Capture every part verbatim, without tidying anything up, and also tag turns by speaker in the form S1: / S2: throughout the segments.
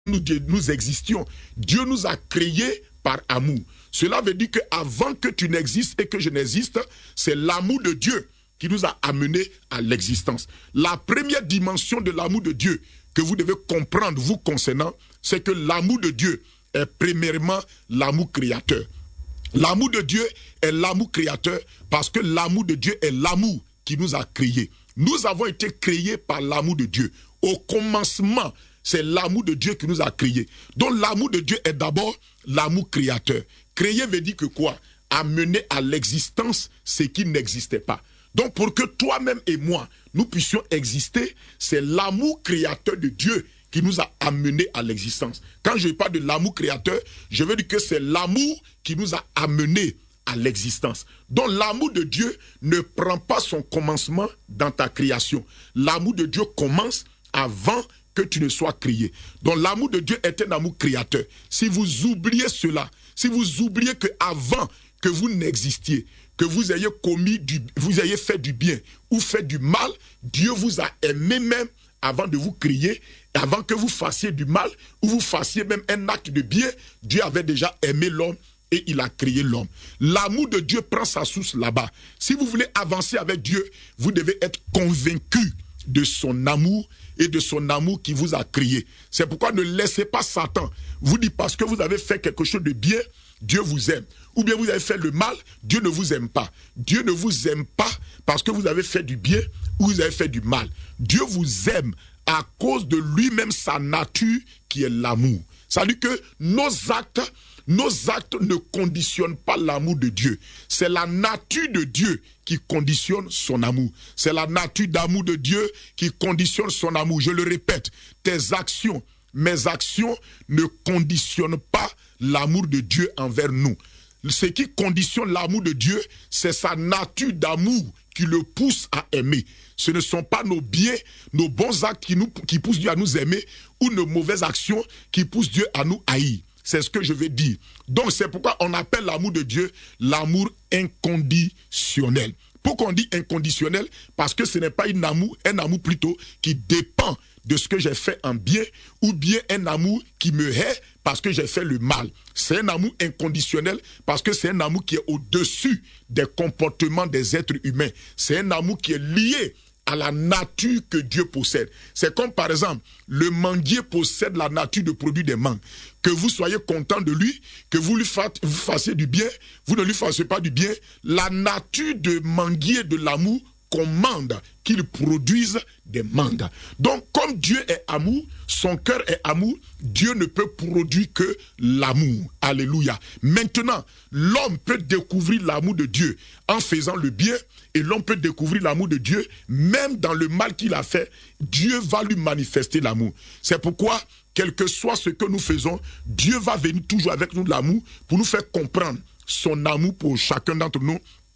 S1: nous, nous existions. Dieu nous a créés par amour. Cela veut dire qu'avant que tu n'existes et que je n'existe, c'est l'amour de Dieu qui nous a amenés à l'existence. La première dimension de l'amour de Dieu que vous devez comprendre, vous concernant, c'est que l'amour de Dieu est premièrement l'amour créateur. L'amour de Dieu est l'amour créateur parce que l'amour de Dieu est l'amour qui nous a créés. Nous avons été créés par l'amour de Dieu. Au commencement, c'est l'amour de Dieu qui nous a créés. Donc l'amour de Dieu est d'abord l'amour créateur. Créer veut dire que quoi? Amener à l'existence ce qui n'existait pas. Donc pour que toi-même et moi, nous puissions exister, c'est l'amour créateur de Dieu qui nous a amenés à l'existence. Quand je parle de l'amour créateur, je veux dire que c'est l'amour qui nous a amenés à l'existence. Donc l'amour de Dieu ne prend pas son commencement dans ta création. L'amour de Dieu commence avant que tu ne sois créé. Donc l'amour de Dieu est un amour créateur. Si vous oubliez cela, si vous oubliez que avant que vous n'existiez, que vous ayez commis du, vous ayez fait du bien ou fait du mal, Dieu vous a aimé même avant de vous créer, avant que vous fassiez du mal ou vous fassiez même un acte de bien, Dieu avait déjà aimé l'homme et il a créé l'homme. L'amour de Dieu prend sa source là-bas. Si vous voulez avancer avec Dieu, vous devez être convaincu de son amour et de son amour qui vous a créé. C'est pourquoi ne laissez pas Satan vous dire parce que vous avez fait quelque chose de bien, Dieu vous aime. Ou bien vous avez fait le mal, Dieu ne vous aime pas. Dieu ne vous aime pas parce que vous avez fait du bien ou vous avez fait du mal. Dieu vous aime à cause de lui-même, sa nature qui est l'amour. Ça veut dire que nos actes, nos actes ne conditionnent pas l'amour de Dieu. C'est la nature de Dieu qui conditionne son amour. C'est la nature d'amour de Dieu qui conditionne son amour. Je le répète, tes actions, mes actions ne conditionnent pas l'amour de Dieu envers nous. Ce qui conditionne l'amour de Dieu, c'est sa nature d'amour qui le pousse à aimer. Ce ne sont pas nos biens, nos bons actes qui, nous, qui poussent Dieu à nous aimer ou nos mauvaises actions qui poussent Dieu à nous haïr. C'est ce que je vais dire. Donc c'est pourquoi on appelle l'amour de Dieu l'amour inconditionnel. Pourquoi on dit inconditionnel? Parce que ce n'est pas un amour, un amour plutôt qui dépend de ce que j'ai fait en bien ou bien un amour qui me hait parce que j'ai fait le mal. C'est un amour inconditionnel parce que c'est un amour qui est au-dessus des comportements des êtres humains. C'est un amour qui est lié à la nature que Dieu possède. C'est comme par exemple, le manguier possède la nature de produire des mangues. Que vous soyez content de lui, que vous lui vous fassiez du bien, vous ne lui fassiez pas du bien, la nature de manguier de l'amour commande qu'il produise des mangues. Donc, comme Dieu est amour, son cœur est amour, Dieu ne peut produire que l'amour. Alléluia. Maintenant, l'homme peut découvrir l'amour de Dieu en faisant le bien, et l'homme peut découvrir l'amour de Dieu, même dans le mal qu'il a fait, Dieu va lui manifester l'amour. C'est pourquoi, quel que soit ce que nous faisons, Dieu va venir toujours avec nous de l'amour pour nous faire comprendre son amour pour chacun d'entre nous,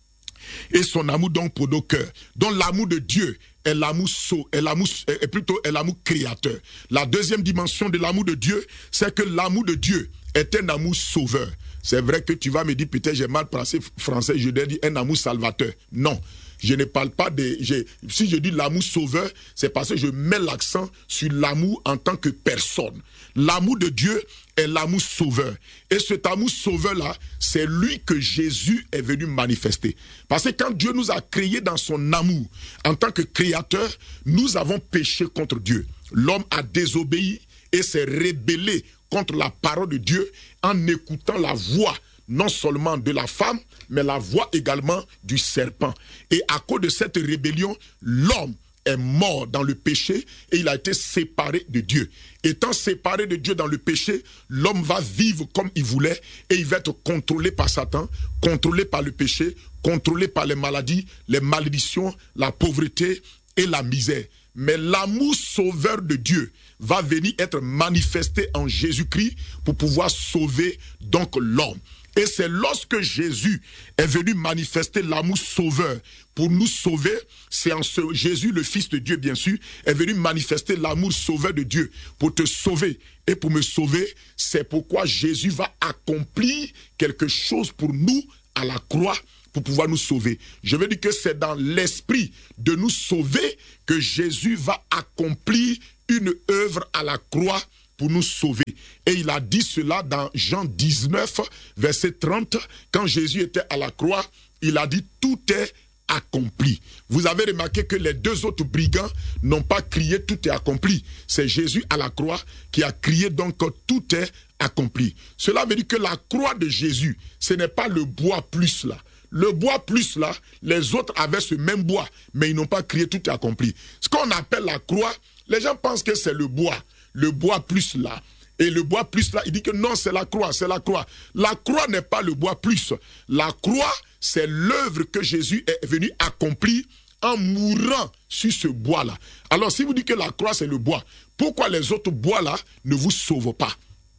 S1: et son amour donc pour nos cœurs. Donc l'amour de Dieu est l'amour sau, est l'amour, est plutôt est l'amour créateur. La deuxième dimension de l'amour de Dieu, c'est que l'amour de Dieu est un amour sauveur. C'est vrai que tu vas me dire, peut-être j'ai mal placé français, je dois dire un amour salvateur. Non. Je ne parle pas de... Je, si je dis l'amour sauveur, c'est parce que je mets l'accent sur l'amour en tant que personne. L'amour de Dieu est l'amour sauveur. Et cet amour sauveur-là, c'est lui que Jésus est venu manifester. Parce que quand Dieu nous a créés dans son amour, en tant que créateur, nous avons péché contre Dieu. L'homme a désobéi et s'est rébellé contre la parole de Dieu en écoutant la voix non seulement de la femme, mais la voix également du serpent. Et à cause de cette rébellion, l'homme est mort dans le péché et il a été séparé de Dieu. Étant séparé de Dieu dans le péché, l'homme va vivre comme il voulait et il va être contrôlé par Satan, contrôlé par le péché, contrôlé par les maladies, les malédictions, la pauvreté et la misère. Mais l'amour sauveur de Dieu va venir être manifesté en Jésus-Christ pour pouvoir sauver donc l'homme. Et c'est lorsque Jésus est venu manifester l'amour sauveur pour nous sauver, c'est en ce Jésus, le Fils de Dieu bien sûr, est venu manifester l'amour sauveur de Dieu pour te sauver. Et pour me sauver, c'est pourquoi Jésus va accomplir quelque chose pour nous à la croix pour pouvoir nous sauver. Je veux dire que c'est dans l'esprit de nous sauver que Jésus va accomplir une œuvre à la croix pour nous sauver. Et il a dit cela dans Jean dix-neuf, verset trente, quand Jésus était à la croix, il a dit tout est accompli. Vous avez remarqué que les deux autres brigands n'ont pas crié tout est accompli. C'est Jésus à la croix qui a crié donc tout est accompli. Cela veut dire que la croix de Jésus, ce n'est pas le bois plus là. Le bois plus là, les autres avaient ce même bois, mais ils n'ont pas crié tout est accompli. Ce qu'on appelle la croix, les gens pensent que c'est le bois, le bois plus là. Et le bois plus là, il dit que non, c'est la croix, c'est la croix. La croix n'est pas le bois plus. La croix, c'est l'œuvre que Jésus est venu accomplir en mourant sur ce bois-là. Alors, si vous dites que la croix, c'est le bois, pourquoi les autres bois-là ne vous sauvent pas?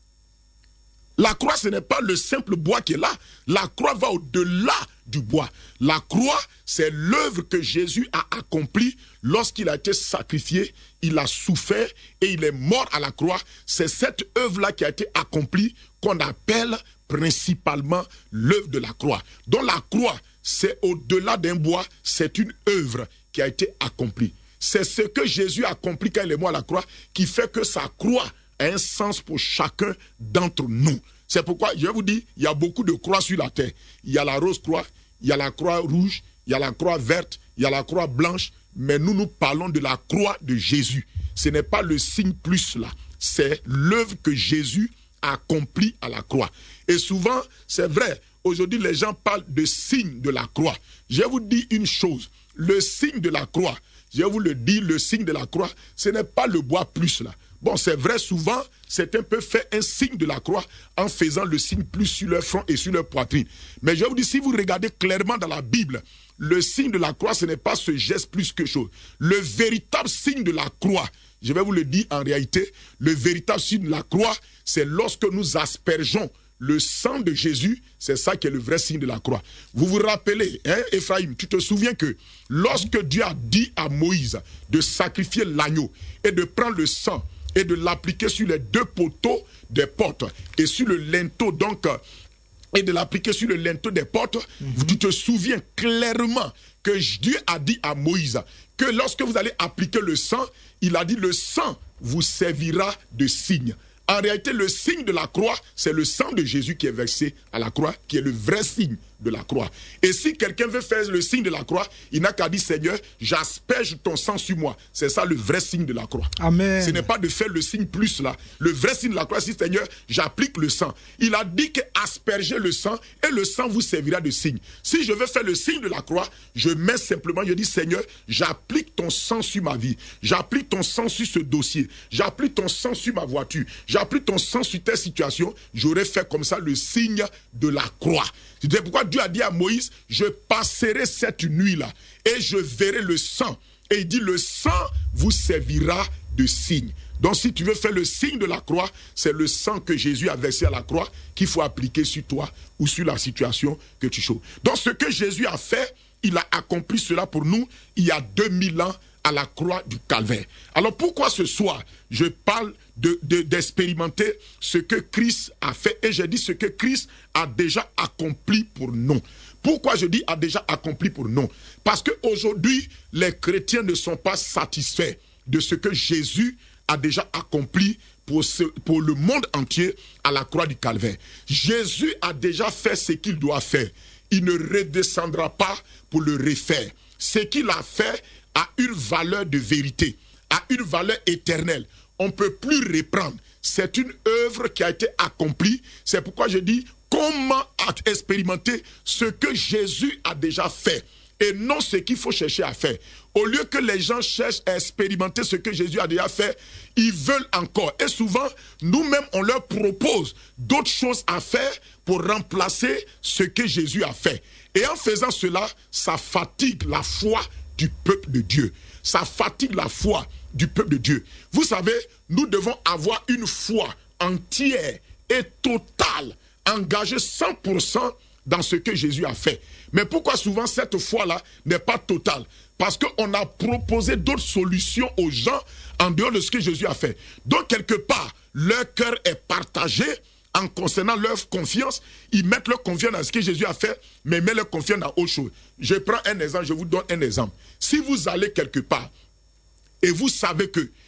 S1: La croix, ce n'est pas le simple bois qui est là. La croix va au-delà du bois. La croix, c'est l'œuvre que Jésus a accomplie lorsqu'il a été sacrifié, il a souffert et il est mort à la croix. C'est cette œuvre-là qui a été accomplie qu'on appelle principalement l'œuvre de la croix. Donc la croix, c'est au-delà d'un bois, c'est une œuvre qui a été accomplie. C'est ce que Jésus a accompli quand il est mort à la croix qui fait que sa croix a un sens pour chacun d'entre nous. C'est pourquoi, je vous dis, il y a beaucoup de croix sur la terre. Il y a la rose croix, il y a la croix rouge, il y a la croix verte, il y a la croix blanche, mais nous, nous parlons de la croix de Jésus. Ce n'est pas le signe plus là, c'est l'œuvre que Jésus a accomplie à la croix. Et souvent, c'est vrai, aujourd'hui, les gens parlent de signe de la croix. Je vous dis une chose, le signe de la croix, je vous le dis, le signe de la croix, ce n'est pas le bois plus là. Bon, c'est vrai, souvent, certains peuvent faire un signe de la croix en faisant le signe plus sur leur front et sur leur poitrine. Mais je vous dis, si vous regardez clairement dans la Bible, le signe de la croix, ce n'est pas ce geste plus que chose. Le véritable signe de la croix, je vais vous le dire en réalité, le véritable signe de la croix, c'est lorsque nous aspergeons le sang de Jésus, c'est ça qui est le vrai signe de la croix. Vous vous rappelez, hein, Ephraim, tu te souviens que lorsque Dieu a dit à Moïse de sacrifier l'agneau et de prendre le sang et de l'appliquer sur les deux poteaux des portes et sur le linteau, donc, et de l'appliquer sur le linteau des portes, mm-hmm. Tu te souviens clairement que Dieu a dit à Moïse que lorsque vous allez appliquer le sang, il a dit le sang vous servira de signe. En réalité, le signe de la croix, c'est le sang de Jésus qui est versé à la croix, qui est le vrai signe de la croix. Et si quelqu'un veut faire le signe de la croix, il n'a qu'à dire, Seigneur, j'asperge ton sang sur moi. C'est ça le vrai signe de la croix.
S2: Amen.
S1: Ce n'est pas de faire le signe plus là. Le vrai signe de la croix, c'est, Seigneur, j'applique le sang. Il a dit qu'asperger le sang, et le sang vous servira de signe. Si je veux faire le signe de la croix, je mets simplement, je dis, Seigneur, j'applique ton sang sur ma vie. J'applique ton sang sur ce dossier. J'applique ton sang sur ma voiture. J'applique ton sang sur telle situation. J'aurais fait comme ça le signe de la croix. C'est pourquoi Dieu a dit à Moïse, je passerai cette nuit-là et je verrai le sang. Et il dit, le sang vous servira de signe. Donc si tu veux faire le signe de la croix, c'est le sang que Jésus a versé à la croix qu'il faut appliquer sur toi ou sur la situation que tu chauffes. Donc ce que Jésus a fait, il a accompli cela pour nous il y a deux mille ans à la croix du Calvaire. Alors pourquoi ce soir, je parle de, de, d'expérimenter ce que Christ a fait, et j'ai dit ce que Christ a déjà accompli pour nous. Pourquoi je dis a déjà accompli pour nous? Parce qu'aujourd'hui, les chrétiens ne sont pas satisfaits de ce que Jésus a déjà accompli pour, ce, pour le monde entier à la croix du Calvaire. Jésus a déjà fait ce qu'il doit faire. Il ne redescendra pas pour le refaire. Ce qu'il a fait a une valeur de vérité, a une valeur éternelle. On ne peut plus reprendre. C'est une œuvre qui a été accomplie. C'est pourquoi je dis, comment expérimenter ce que Jésus a déjà fait et non ce qu'il faut chercher à faire. Au lieu que les gens cherchent à expérimenter ce que Jésus a déjà fait, ils veulent encore. Et souvent, nous-mêmes, on leur propose d'autres choses à faire pour remplacer ce que Jésus a fait. Et en faisant cela, ça fatigue la foi du peuple de Dieu. Ça fatigue la foi du peuple de Dieu. Vous savez, nous devons avoir une foi entière et totale, engagée cent pour cent dans ce que Jésus a fait. Mais pourquoi souvent cette foi-là n'est pas totale? Parce qu'on a proposé d'autres solutions aux gens en dehors de ce que Jésus a fait. Donc quelque part, leur cœur est partagé en concernant leur confiance. Ils mettent leur confiance dans ce que Jésus a fait, mais ils mettent leur confiance dans autre chose. Je prends un exemple, je vous donne un exemple. Si vous allez quelque part et vous savez que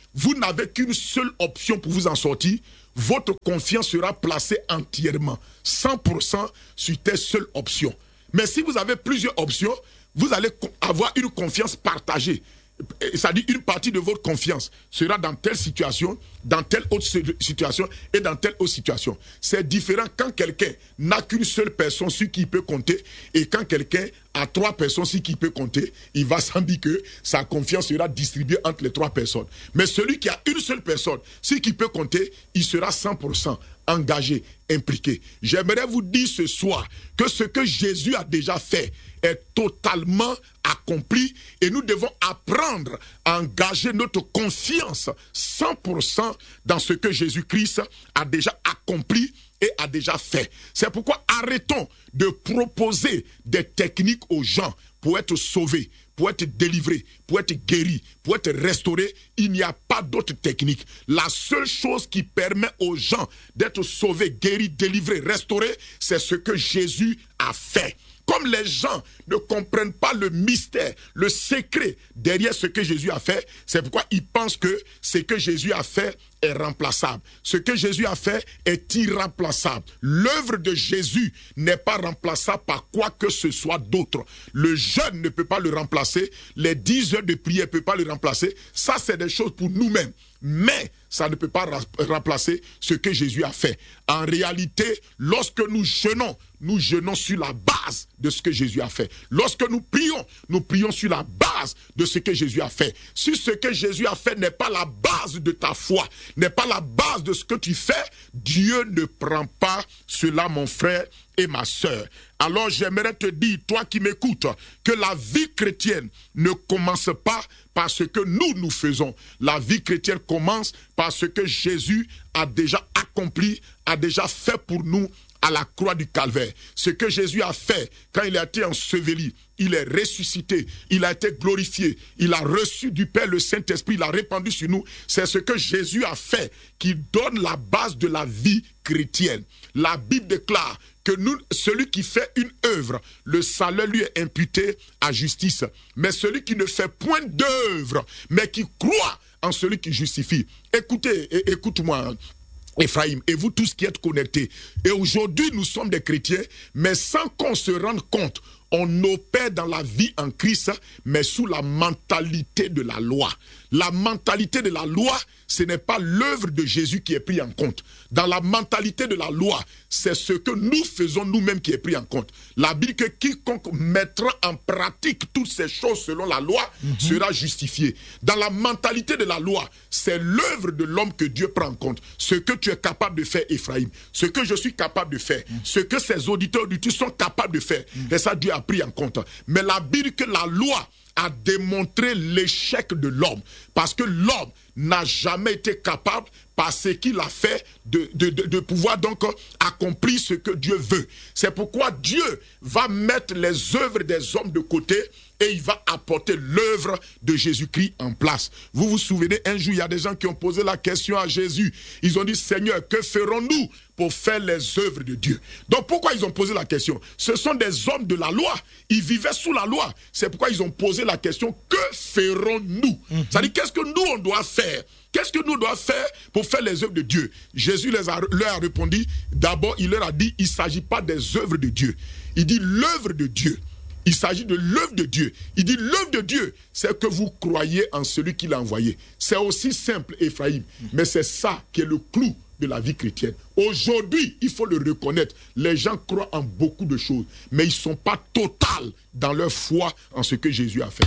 S1: vous n'avez qu'une seule option pour vous en sortir, votre confiance sera placée entièrement, cent pour cent sur telle seule option. Mais si vous avez plusieurs options, vous allez avoir une confiance partagée. C'est-à-dire une partie de votre confiance sera dans telle situation, dans telle autre situation et dans telle autre situation. C'est différent quand quelqu'un n'a qu'une seule personne sur qui il peut compter et quand quelqu'un a trois personnes sur qui il peut compter, il va sans dire que sa confiance sera distribuée entre les trois personnes. Mais celui qui a une seule personne sur qui il peut compter, il sera cent pour cent engagé, impliqué. J'aimerais vous dire ce soir que ce que Jésus a déjà fait est totalement accompli et nous devons apprendre à engager notre confiance cent pour cent dans ce que Jésus-Christ a déjà accompli et a déjà fait. C'est pourquoi arrêtons de proposer des techniques aux gens pour être sauvés, pour être délivrés, pour être guéris, pour être restaurés. Il n'y a pas d'autre technique. La seule chose qui permet aux gens d'être sauvés, guéris, délivrés, restaurés, c'est ce que Jésus a fait. Comme les gens ne comprennent pas le mystère, le secret derrière ce que Jésus a fait, c'est pourquoi ils pensent que ce que Jésus a fait est remplaçable. Ce que Jésus a fait est irremplaçable. L'œuvre de Jésus n'est pas remplaçable par quoi que ce soit d'autre. Le jeûne ne peut pas le remplacer. Les dix heures de prière ne peuvent pas le remplacer. Ça, c'est des choses pour nous-mêmes. Mais ça ne peut pas remplacer ce que Jésus a fait. En réalité, lorsque nous jeûnons, nous jeûnons sur la base de ce que Jésus a fait. Lorsque nous prions, nous prions sur la base de ce que Jésus a fait. Si ce que Jésus a fait n'est pas la base de ta foi, n'est pas la base de ce que tu fais, Dieu ne prend pas cela, mon frère et ma sœur. Alors j'aimerais te dire, toi qui m'écoutes, que la vie chrétienne ne commence pas par ce que nous, nous faisons. La vie chrétienne commence par ce que Jésus a déjà accompli, a déjà fait pour nous à la croix du Calvaire. Ce que Jésus a fait quand il a été enseveli, il est ressuscité, il a été glorifié, il a reçu du Père le Saint-Esprit, il a répandu sur nous. C'est ce que Jésus a fait qui donne la base de la vie chrétienne. La Bible déclare que nous, celui qui fait une œuvre, le salut lui est imputé à justice. Mais celui qui ne fait point d'œuvre, mais qui croit en celui qui justifie. Écoutez, écoute-moi, Ephraim, et vous tous qui êtes connectés. Et aujourd'hui, nous sommes des chrétiens, mais sans qu'on se rende compte, on opère dans la vie en Christ, mais sous la mentalité de la loi. La mentalité de la loi, ce n'est pas l'œuvre de Jésus qui est prise en compte. Dans la mentalité de la loi, c'est ce que nous faisons nous-mêmes qui est pris en compte. La Bible dit que quiconque mettra en pratique toutes ces choses selon la loi mm-hmm. sera justifié. Dans la mentalité de la loi, c'est l'œuvre de l'homme que Dieu prend en compte. Ce que tu es capable de faire, Ephraim, ce que je suis capable de faire, mm-hmm. ce que ces auditeurs auditeurs sont capables de faire, mm-hmm. et ça Dieu a pris en compte. Mais la Bible dit que la loi a démontré l'échec de l'homme. Parce que l'homme n'a jamais été capable, par ce qu'il a fait, de, de, de, de pouvoir donc accomplir ce que Dieu veut. C'est pourquoi Dieu va mettre les œuvres des hommes de côté et il va apporter l'œuvre de Jésus-Christ en place. Vous vous souvenez, un jour, il y a des gens qui ont posé la question à Jésus. Ils ont dit, Seigneur, que ferons-nous pour faire les œuvres de Dieu? Donc pourquoi ils ont posé la question? Ce sont des hommes de la loi. Ils vivaient sous la loi. C'est pourquoi ils ont posé la question, que ferons-nous? Mm-hmm. C'est-à-dire, qu'est-ce que nous, on doit faire? Qu'est-ce que nous devons faire pour faire les œuvres de Dieu? Jésus les a, leur a répondu, d'abord, il leur a dit, il ne s'agit pas des œuvres de Dieu. Il dit l'œuvre de Dieu. Il s'agit de l'œuvre de Dieu. Il dit l'œuvre de Dieu, c'est que vous croyez en celui qui l'a envoyé. C'est aussi simple, Ephraim, mais c'est ça qui est le clou de la vie chrétienne. Aujourd'hui, il faut le reconnaître, les gens croient en beaucoup de choses, mais ils ne sont pas totaux dans leur foi en ce que Jésus a fait.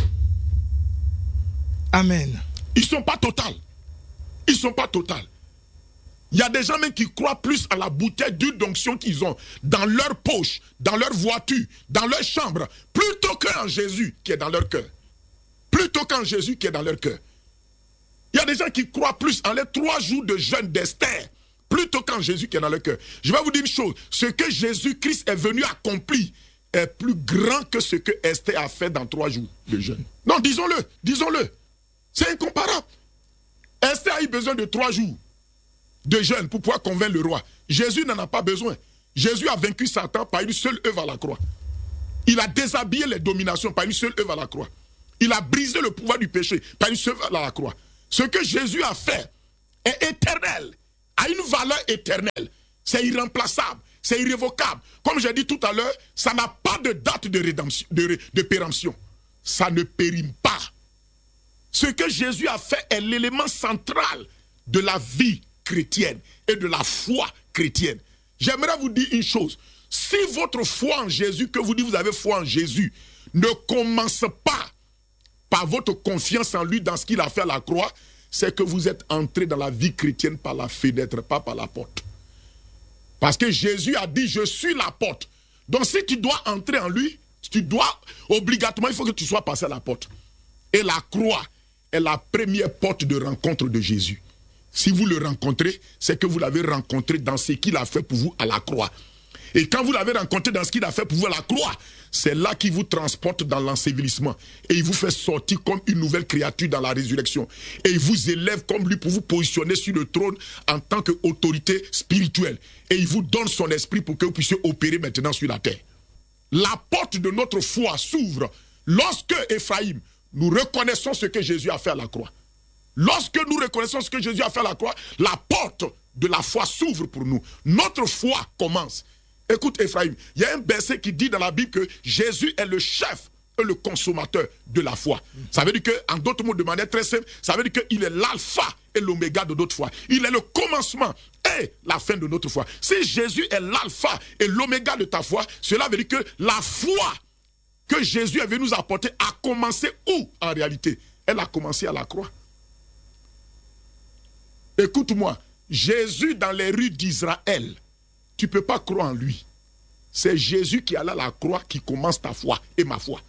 S2: Amen.
S1: Ils ne sont pas totaux. Ils ne sont pas totaux. Il y a des gens même qui croient plus à la bouteille d'huile d'onction qu'ils ont dans leur poche, dans leur voiture, dans leur chambre, plutôt qu'en Jésus qui est dans leur cœur. Plutôt qu'en Jésus qui est dans leur cœur. Il y a des gens qui croient plus en les trois jours de jeûne d'Esther, plutôt qu'en Jésus qui est dans leur cœur. Je vais vous dire une chose, ce que Jésus-Christ est venu accomplir est plus grand que ce que Esther a fait dans trois jours de jeûne. Non, disons-le, disons-le. C'est incomparable. Esther a eu besoin de trois jours de jeûne pour pouvoir convaincre le roi. Jésus n'en a pas besoin. Jésus a vaincu Satan par une seule œuvre à la croix. Il a déshabillé les dominations par une seule œuvre à la croix. Il a brisé le pouvoir du péché par une seule œuvre à la croix. Ce que Jésus a fait est éternel, a une valeur éternelle. C'est irremplaçable, c'est irrévocable. Comme j'ai dit tout à l'heure, ça n'a pas de date de rédemption, de, de péremption. Ça ne périme pas. Ce que Jésus a fait est l'élément central de la vie chrétienne et de la foi chrétienne. J'aimerais vous dire une chose. Si votre foi en Jésus, que vous dites vous avez foi en Jésus, ne commence pas par votre confiance en lui dans ce qu'il a fait à la croix, c'est que vous êtes entré dans la vie chrétienne par la fenêtre, pas par la porte. Parce que Jésus a dit, je suis la porte. Donc si tu dois entrer en lui, tu dois, obligatoirement, il faut que tu sois passé à la porte. Et la croix est la première porte de rencontre de Jésus. Si vous le rencontrez, c'est que vous l'avez rencontré dans ce qu'il a fait pour vous à la croix. Et quand vous l'avez rencontré dans ce qu'il a fait pour vous à la croix, c'est là qu'il vous transporte dans l'ensevelissement. Et il vous fait sortir comme une nouvelle créature dans la résurrection. Et il vous élève comme lui pour vous positionner sur le trône en tant qu'autorité spirituelle. Et il vous donne son esprit pour que vous puissiez opérer maintenant sur la terre. La porte de notre foi s'ouvre lorsque, Ephraïm, nous reconnaissons ce que Jésus a fait à la croix. Lorsque nous reconnaissons ce que Jésus a fait à la croix, la porte de la foi s'ouvre pour nous. Notre foi commence. Écoute Ephraïm, il y a un verset qui dit dans la Bible que Jésus est le chef et le consommateur de la foi. Ça veut dire que, en d'autres mots, de manière très simple, ça veut dire qu'il est l'alpha et l'oméga de notre foi. Il est le commencement et la fin de notre foi. Si Jésus est l'alpha et l'oméga de ta foi, cela veut dire que la foi que Jésus est venu nous apporter a commencé où en réalité? Elle a commencé à la croix. Écoute-moi, Jésus dans les rues d'Israël, tu ne peux pas croire en lui. C'est Jésus qui est allé à la croix qui commence ta foi et ma foi.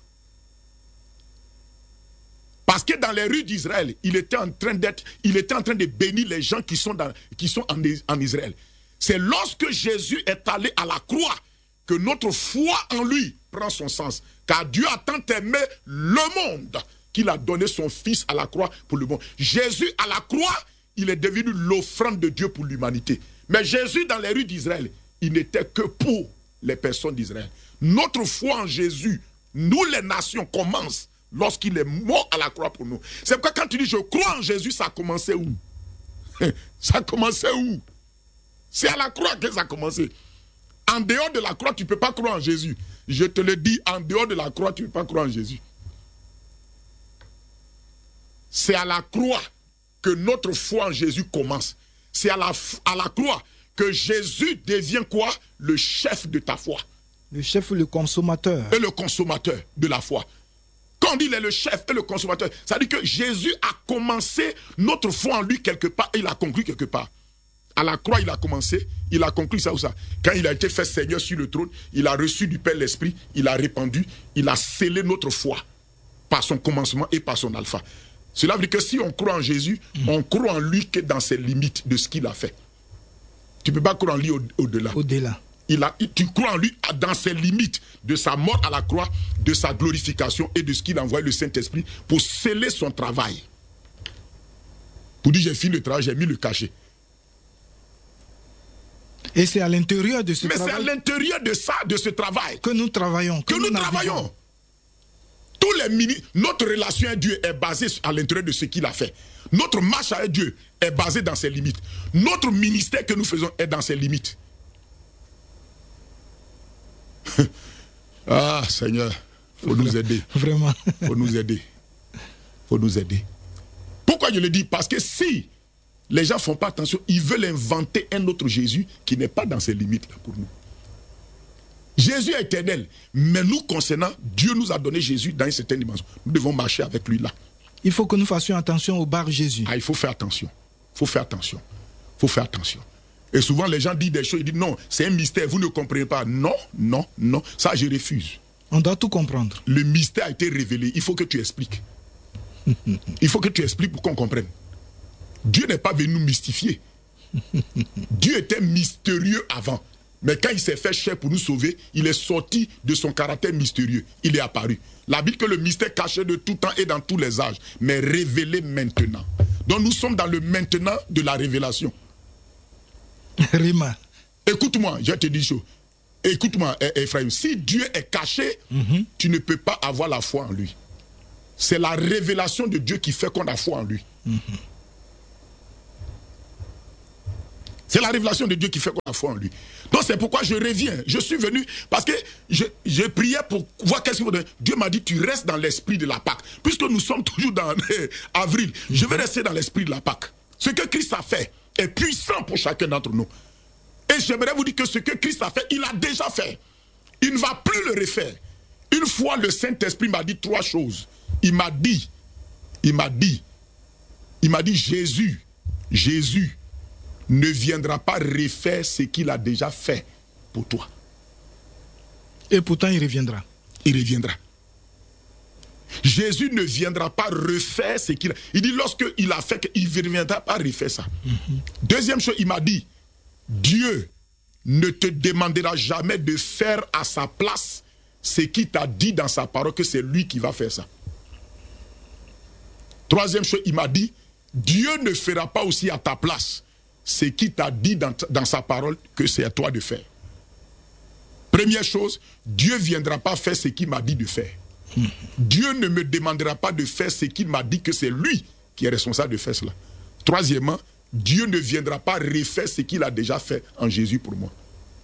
S1: Parce que dans les rues d'Israël, il était en train d'être, il était en train de bénir les gens qui sont, dans, qui sont en, en Israël. C'est lorsque Jésus est allé à la croix que notre foi en lui prend son sens. Car Dieu a tant aimé le monde qu'il a donné son Fils à la croix pour le monde. Jésus à la croix, il est devenu l'offrande de Dieu pour l'humanité. Mais Jésus dans les rues d'Israël, il n'était que pour les personnes d'Israël. Notre foi en Jésus, nous les nations, commence lorsqu'il est mort à la croix pour nous. C'est pourquoi quand tu dis je crois en Jésus, ça a commencé où? Ça a commencé où? C'est à la croix que ça a commencé. En dehors de la croix, tu ne peux pas croire en Jésus. Je te le dis, en dehors de la croix, tu ne peux pas croire en Jésus. C'est à la croix que notre foi en Jésus commence. C'est à la, à la croix que Jésus devient quoi? Le chef de ta foi.
S2: Le chef ou le consommateur.
S1: Et le consommateur de la foi. Quand on dit il est le chef et le consommateur, ça veut dire que Jésus a commencé notre foi en lui quelque part et il a conclu quelque part. À la croix, il a commencé, il a conclu ça ou ça. Quand il a été fait Seigneur sur le trône, il a reçu du Père l'Esprit, il a répandu, il a scellé notre foi par son commencement et par son alpha. Cela veut dire que si on croit en Jésus, mmh. on croit en lui que dans ses limites de ce qu'il a fait. Tu ne peux pas croire en lui au-delà.
S2: Au-delà.
S1: Il a, tu crois en lui dans ses limites de sa mort à la croix, de sa glorification et de ce qu'il a envoyé le Saint-Esprit pour sceller son travail. Pour dire j'ai fini le travail, j'ai mis le cachet.
S2: Et c'est à l'intérieur de ce
S1: Mais
S2: travail.
S1: Mais c'est à l'intérieur de ça, de ce travail.
S2: Que nous travaillons.
S1: Que, que nous, nous travaillons. Tous les mini, notre relation avec Dieu est basée à l'intérieur de ce qu'il a fait. Notre marche avec Dieu est basée dans ses limites. Notre ministère que nous faisons est dans ses limites. Ah, Seigneur, il faut nous aider.
S2: Vraiment.
S1: Il faut nous aider. Il faut nous aider. Pourquoi je le dis? Parce que si les gens ne font pas attention, ils veulent inventer un autre Jésus qui n'est pas dans ces limites-là pour nous. Jésus est éternel, mais nous concernant, Dieu nous a donné Jésus dans une certaine dimension. Nous devons marcher avec lui là.
S2: Il faut que nous fassions attention au bar Jésus.
S1: Ah, il faut faire attention. Il faut faire attention. Il faut faire attention. Et souvent, les gens disent des choses, ils disent non, c'est un mystère, vous ne comprenez pas. Non, non, non, ça je refuse.
S2: On doit tout comprendre.
S1: Le mystère a été révélé, il faut que tu expliques. Il faut que tu expliques pour qu'on comprenne. Dieu n'est pas venu nous mystifier. Dieu était mystérieux avant. Mais quand il s'est fait chair pour nous sauver, il est sorti de son caractère mystérieux. Il est apparu. La Bible que le mystère caché de tout temps et dans tous les âges, mais révélé maintenant. Donc nous sommes dans le maintenant de la révélation.
S2: Rima.
S1: Écoute-moi, je te dis chaud. Écoute-moi, Ephraim, si Dieu est caché, mm-hmm. tu ne peux pas avoir la foi en lui. C'est la révélation de Dieu qui fait qu'on a foi en lui. Mm-hmm. C'est la révélation de Dieu qui fait qu'on a foi en lui. Donc c'est pourquoi je reviens. Je suis venu parce que je, je priais pour voir qu'est-ce qu'il faut donner. Dieu m'a dit, tu restes dans l'esprit de la Pâque. Puisque nous sommes toujours dans euh, avril, je vais rester dans l'esprit de la Pâque. Ce que Christ a fait est puissant pour chacun d'entre nous. Et j'aimerais vous dire que ce que Christ a fait, il a déjà fait. Il ne va plus le refaire. Une fois, le Saint-Esprit m'a dit trois choses. Il m'a dit, il m'a dit, il m'a dit, Jésus, Jésus, ne viendra pas refaire ce qu'il a déjà fait pour toi.
S2: Et pourtant, il reviendra.
S1: Il reviendra. Jésus ne viendra pas refaire ce qu'il a... Il dit, lorsqu'il a fait, il ne reviendra pas refaire ça. Mm-hmm. Deuxième chose, il m'a dit, Dieu ne te demandera jamais de faire à sa place ce qu'il t'a dit dans sa parole, que c'est lui qui va faire ça. Troisième chose, il m'a dit, Dieu ne fera pas aussi à ta place ce qu'il t'a dit dans, dans sa parole que c'est à toi de faire. Première chose, Dieu ne viendra pas faire ce qu'il m'a dit de faire. Mmh. Dieu ne me demandera pas de faire ce qu'il m'a dit que c'est lui qui est responsable de faire cela. Troisièmement, Dieu ne viendra pas refaire ce qu'il a déjà fait en Jésus pour moi.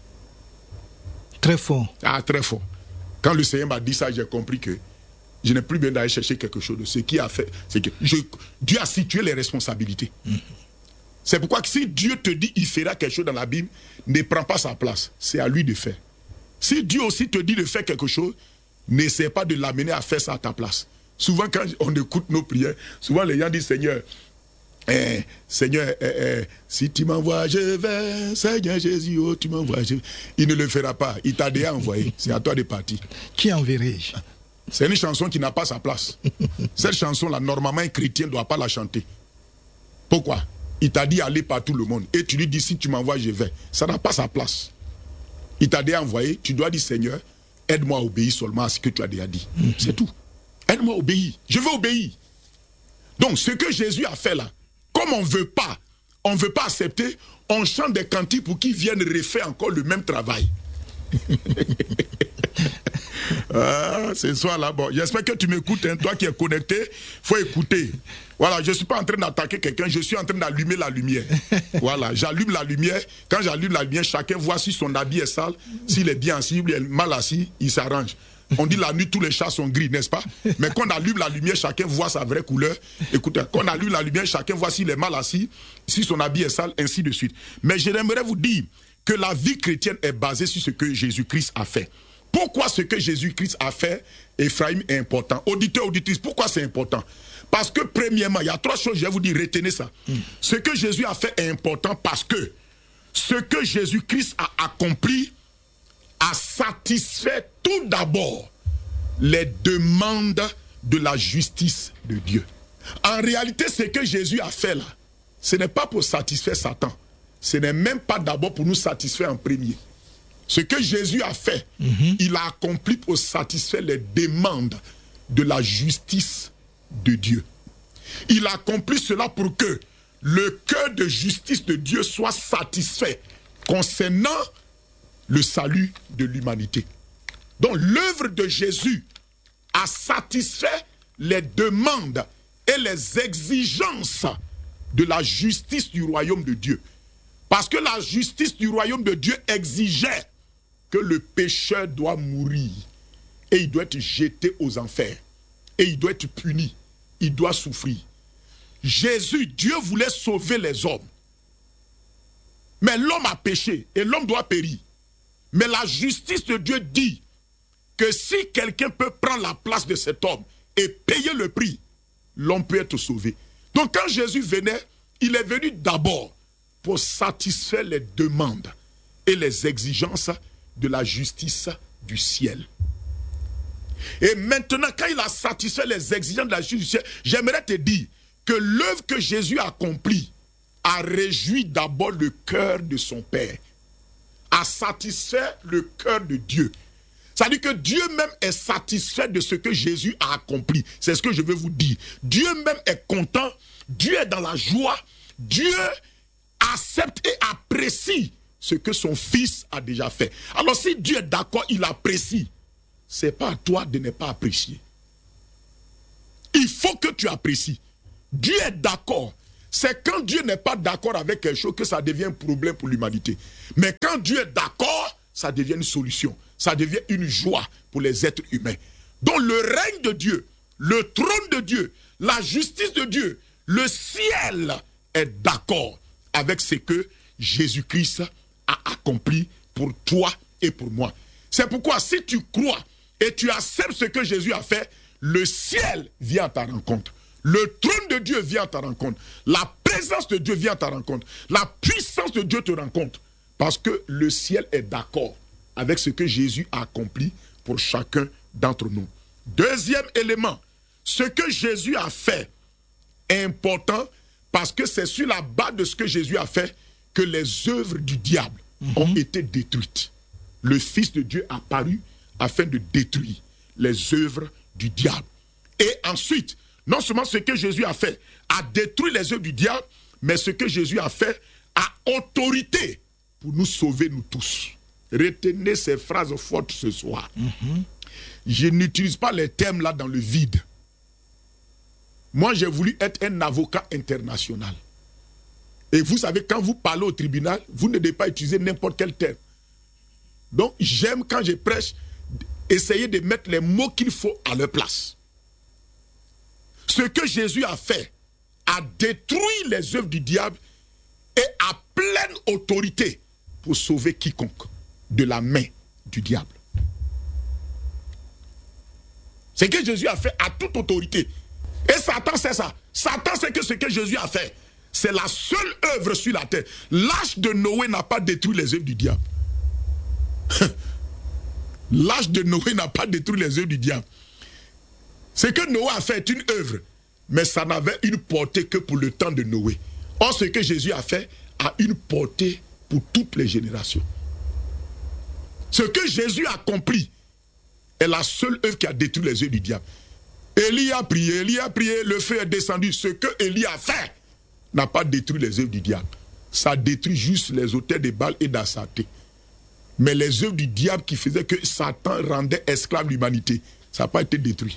S2: Très fort.
S1: Ah, très fort. Quand le Seigneur m'a dit ça, j'ai compris que je n'ai plus besoin d'aller chercher quelque chose de ce qu'il a fait. C'est que je, Dieu a situé les responsabilités. Mmh. C'est pourquoi si Dieu te dit il fera quelque chose dans la Bible, ne prends pas sa place. C'est à lui de faire. Si Dieu aussi te dit de faire quelque chose, n'essaie pas de l'amener à faire ça à ta place. Souvent quand on écoute nos prières, souvent les gens disent Seigneur, eh, Seigneur, eh, eh, si tu m'envoies, je vais. Seigneur Jésus, oh, tu m'envoies. Je... Il ne le fera pas. Il t'a déjà envoyé. C'est à toi de partir.
S2: Qui enverrai-je?
S1: C'est une chanson qui n'a pas sa place. Cette chanson-là, normalement, un chrétien ne doit pas la chanter. Pourquoi? Il t'a dit aller par tout le monde. Et tu lui dis, si tu m'envoies, je vais. Ça n'a pas sa place. Il t'a déjà envoyé. Tu dois dire, Seigneur, aide-moi à obéir seulement à ce que tu as déjà dit. Mm-hmm. C'est tout. Aide-moi à obéir. Je veux obéir. Donc, ce que Jésus a fait là, comme on ne veut pas, on ne veut pas accepter, on chante des cantiques pour qu'ils viennent refaire encore le même travail. Ah, ce soir-là, bon, j'espère que tu m'écoutes, hein, toi qui es connecté, il faut écouter. Voilà, je ne suis pas en train d'attaquer quelqu'un, je suis en train d'allumer la lumière. Voilà, j'allume la lumière. Quand j'allume la lumière, chacun voit si son habit est sale, s'il est bien assis, s'il est mal assis, il s'arrange. On dit la nuit, tous les chats sont gris, n'est-ce pas? Mais quand on allume la lumière, chacun voit sa vraie couleur. Écoutez, quand on allume la lumière, chacun voit s'il est mal assis, si son habit est sale, ainsi de suite. Mais j'aimerais vous dire que la vie chrétienne est basée sur ce que Jésus-Christ a fait. Pourquoi ce que Jésus-Christ a fait, Ephraim, est important? Auditeur, auditrice, pourquoi c'est important? Parce que premièrement, il y a trois choses, je vais vous dire, retenez ça. Mm. Ce que Jésus a fait est important parce que ce que Jésus-Christ a accompli a satisfait tout d'abord les demandes de la justice de Dieu. En réalité, ce que Jésus a fait là, ce n'est pas pour satisfaire Satan. Ce n'est même pas d'abord pour nous satisfaire en premier. Ce que Jésus a fait, mm-hmm. il a accompli pour satisfaire les demandes de la justice de Dieu. Il a accompli cela pour que le cœur de justice de Dieu soit satisfait concernant le salut de l'humanité. Donc l'œuvre de Jésus a satisfait les demandes et les exigences de la justice du royaume de Dieu. Parce que la justice du royaume de Dieu exigeait que le pécheur doit mourir et il doit être jeté aux enfers et il doit être puni, il doit souffrir. Jésus, Dieu voulait sauver les hommes. Mais l'homme a péché et l'homme doit périr. Mais la justice de Dieu dit que si quelqu'un peut prendre la place de cet homme et payer le prix, l'homme peut être sauvé. Donc quand Jésus venait, il est venu d'abord pour satisfaire les demandes et les exigences de la justice du ciel. Et maintenant, quand il a satisfait les exigences de la justice du ciel, j'aimerais te dire que l'œuvre que Jésus a accomplie a réjoui d'abord le cœur de son Père, a satisfait le cœur de Dieu. C'est-à-dire que Dieu même est satisfait de ce que Jésus a accompli. C'est ce que je veux vous dire. Dieu même est content, Dieu est dans la joie, Dieu accepte et apprécie ce que son fils a déjà fait. Alors si Dieu est d'accord, il apprécie. C'est pas à toi de ne pas apprécier. Il faut que tu apprécies. Dieu est d'accord. c'est quand Dieu n'est pas d'accord avec quelque chose que ça devient un problème pour l'humanité. Mais quand Dieu est d'accord, ça devient une solution. Ça devient une joie pour les êtres humains. Donc le règne de Dieu, le trône de Dieu, la justice de Dieu, le ciel est d'accord avec ce que Jésus-Christ a accompli pour toi et pour moi. C'est pourquoi si tu crois et tu acceptes ce que Jésus a fait, le ciel vient à ta rencontre. Le trône de Dieu vient à ta rencontre. La présence de Dieu vient à ta rencontre. La puissance de Dieu te rencontre. Parce que le ciel est d'accord avec ce que Jésus a accompli pour chacun d'entre nous. Deuxième élément, ce que Jésus a fait est important parce que c'est sur la base de ce que Jésus a fait que les œuvres du diable mm-hmm. ont été détruites. Le Fils de Dieu a paru afin de détruire les œuvres du diable. Et ensuite, non seulement ce que Jésus a fait a détruit les œuvres du diable, mais ce que Jésus a fait a autorité pour nous sauver nous tous. Retenez ces phrases fortes ce soir. Mm-hmm. Je n'utilise pas les termes là dans le vide. Moi, j'ai voulu être un avocat international. Et vous savez, quand vous parlez au tribunal, vous ne devez pas utiliser n'importe quel terme. Donc, j'aime quand je prêche, essayer de mettre les mots qu'il faut à leur place. Ce que Jésus a fait a détruit les œuvres du diable et a pleine autorité pour sauver quiconque de la main du diable. Ce que Jésus a fait a toute autorité. Et Satan, c'est ça. Satan, c'est que ce que Jésus a fait, c'est la seule œuvre sur la terre. L'âge de Noé n'a pas détruit les œuvres du diable. L'âge de Noé n'a pas détruit les œuvres du diable. Ce que Noé a fait est une œuvre, mais ça n'avait une portée que pour le temps de Noé. Or, ce que Jésus a fait a une portée pour toutes les générations. Ce que Jésus a accompli est la seule œuvre qui a détruit les œuvres du diable. Élie a prié, Élie a prié, le feu est descendu. Ce que Élie a fait n'a pas détruit les œuvres du diable. Ça détruit juste les autels de Baal et d'Astarté. Mais les œuvres du diable qui faisaient que Satan rendait esclave l'humanité, ça n'a pas été détruit.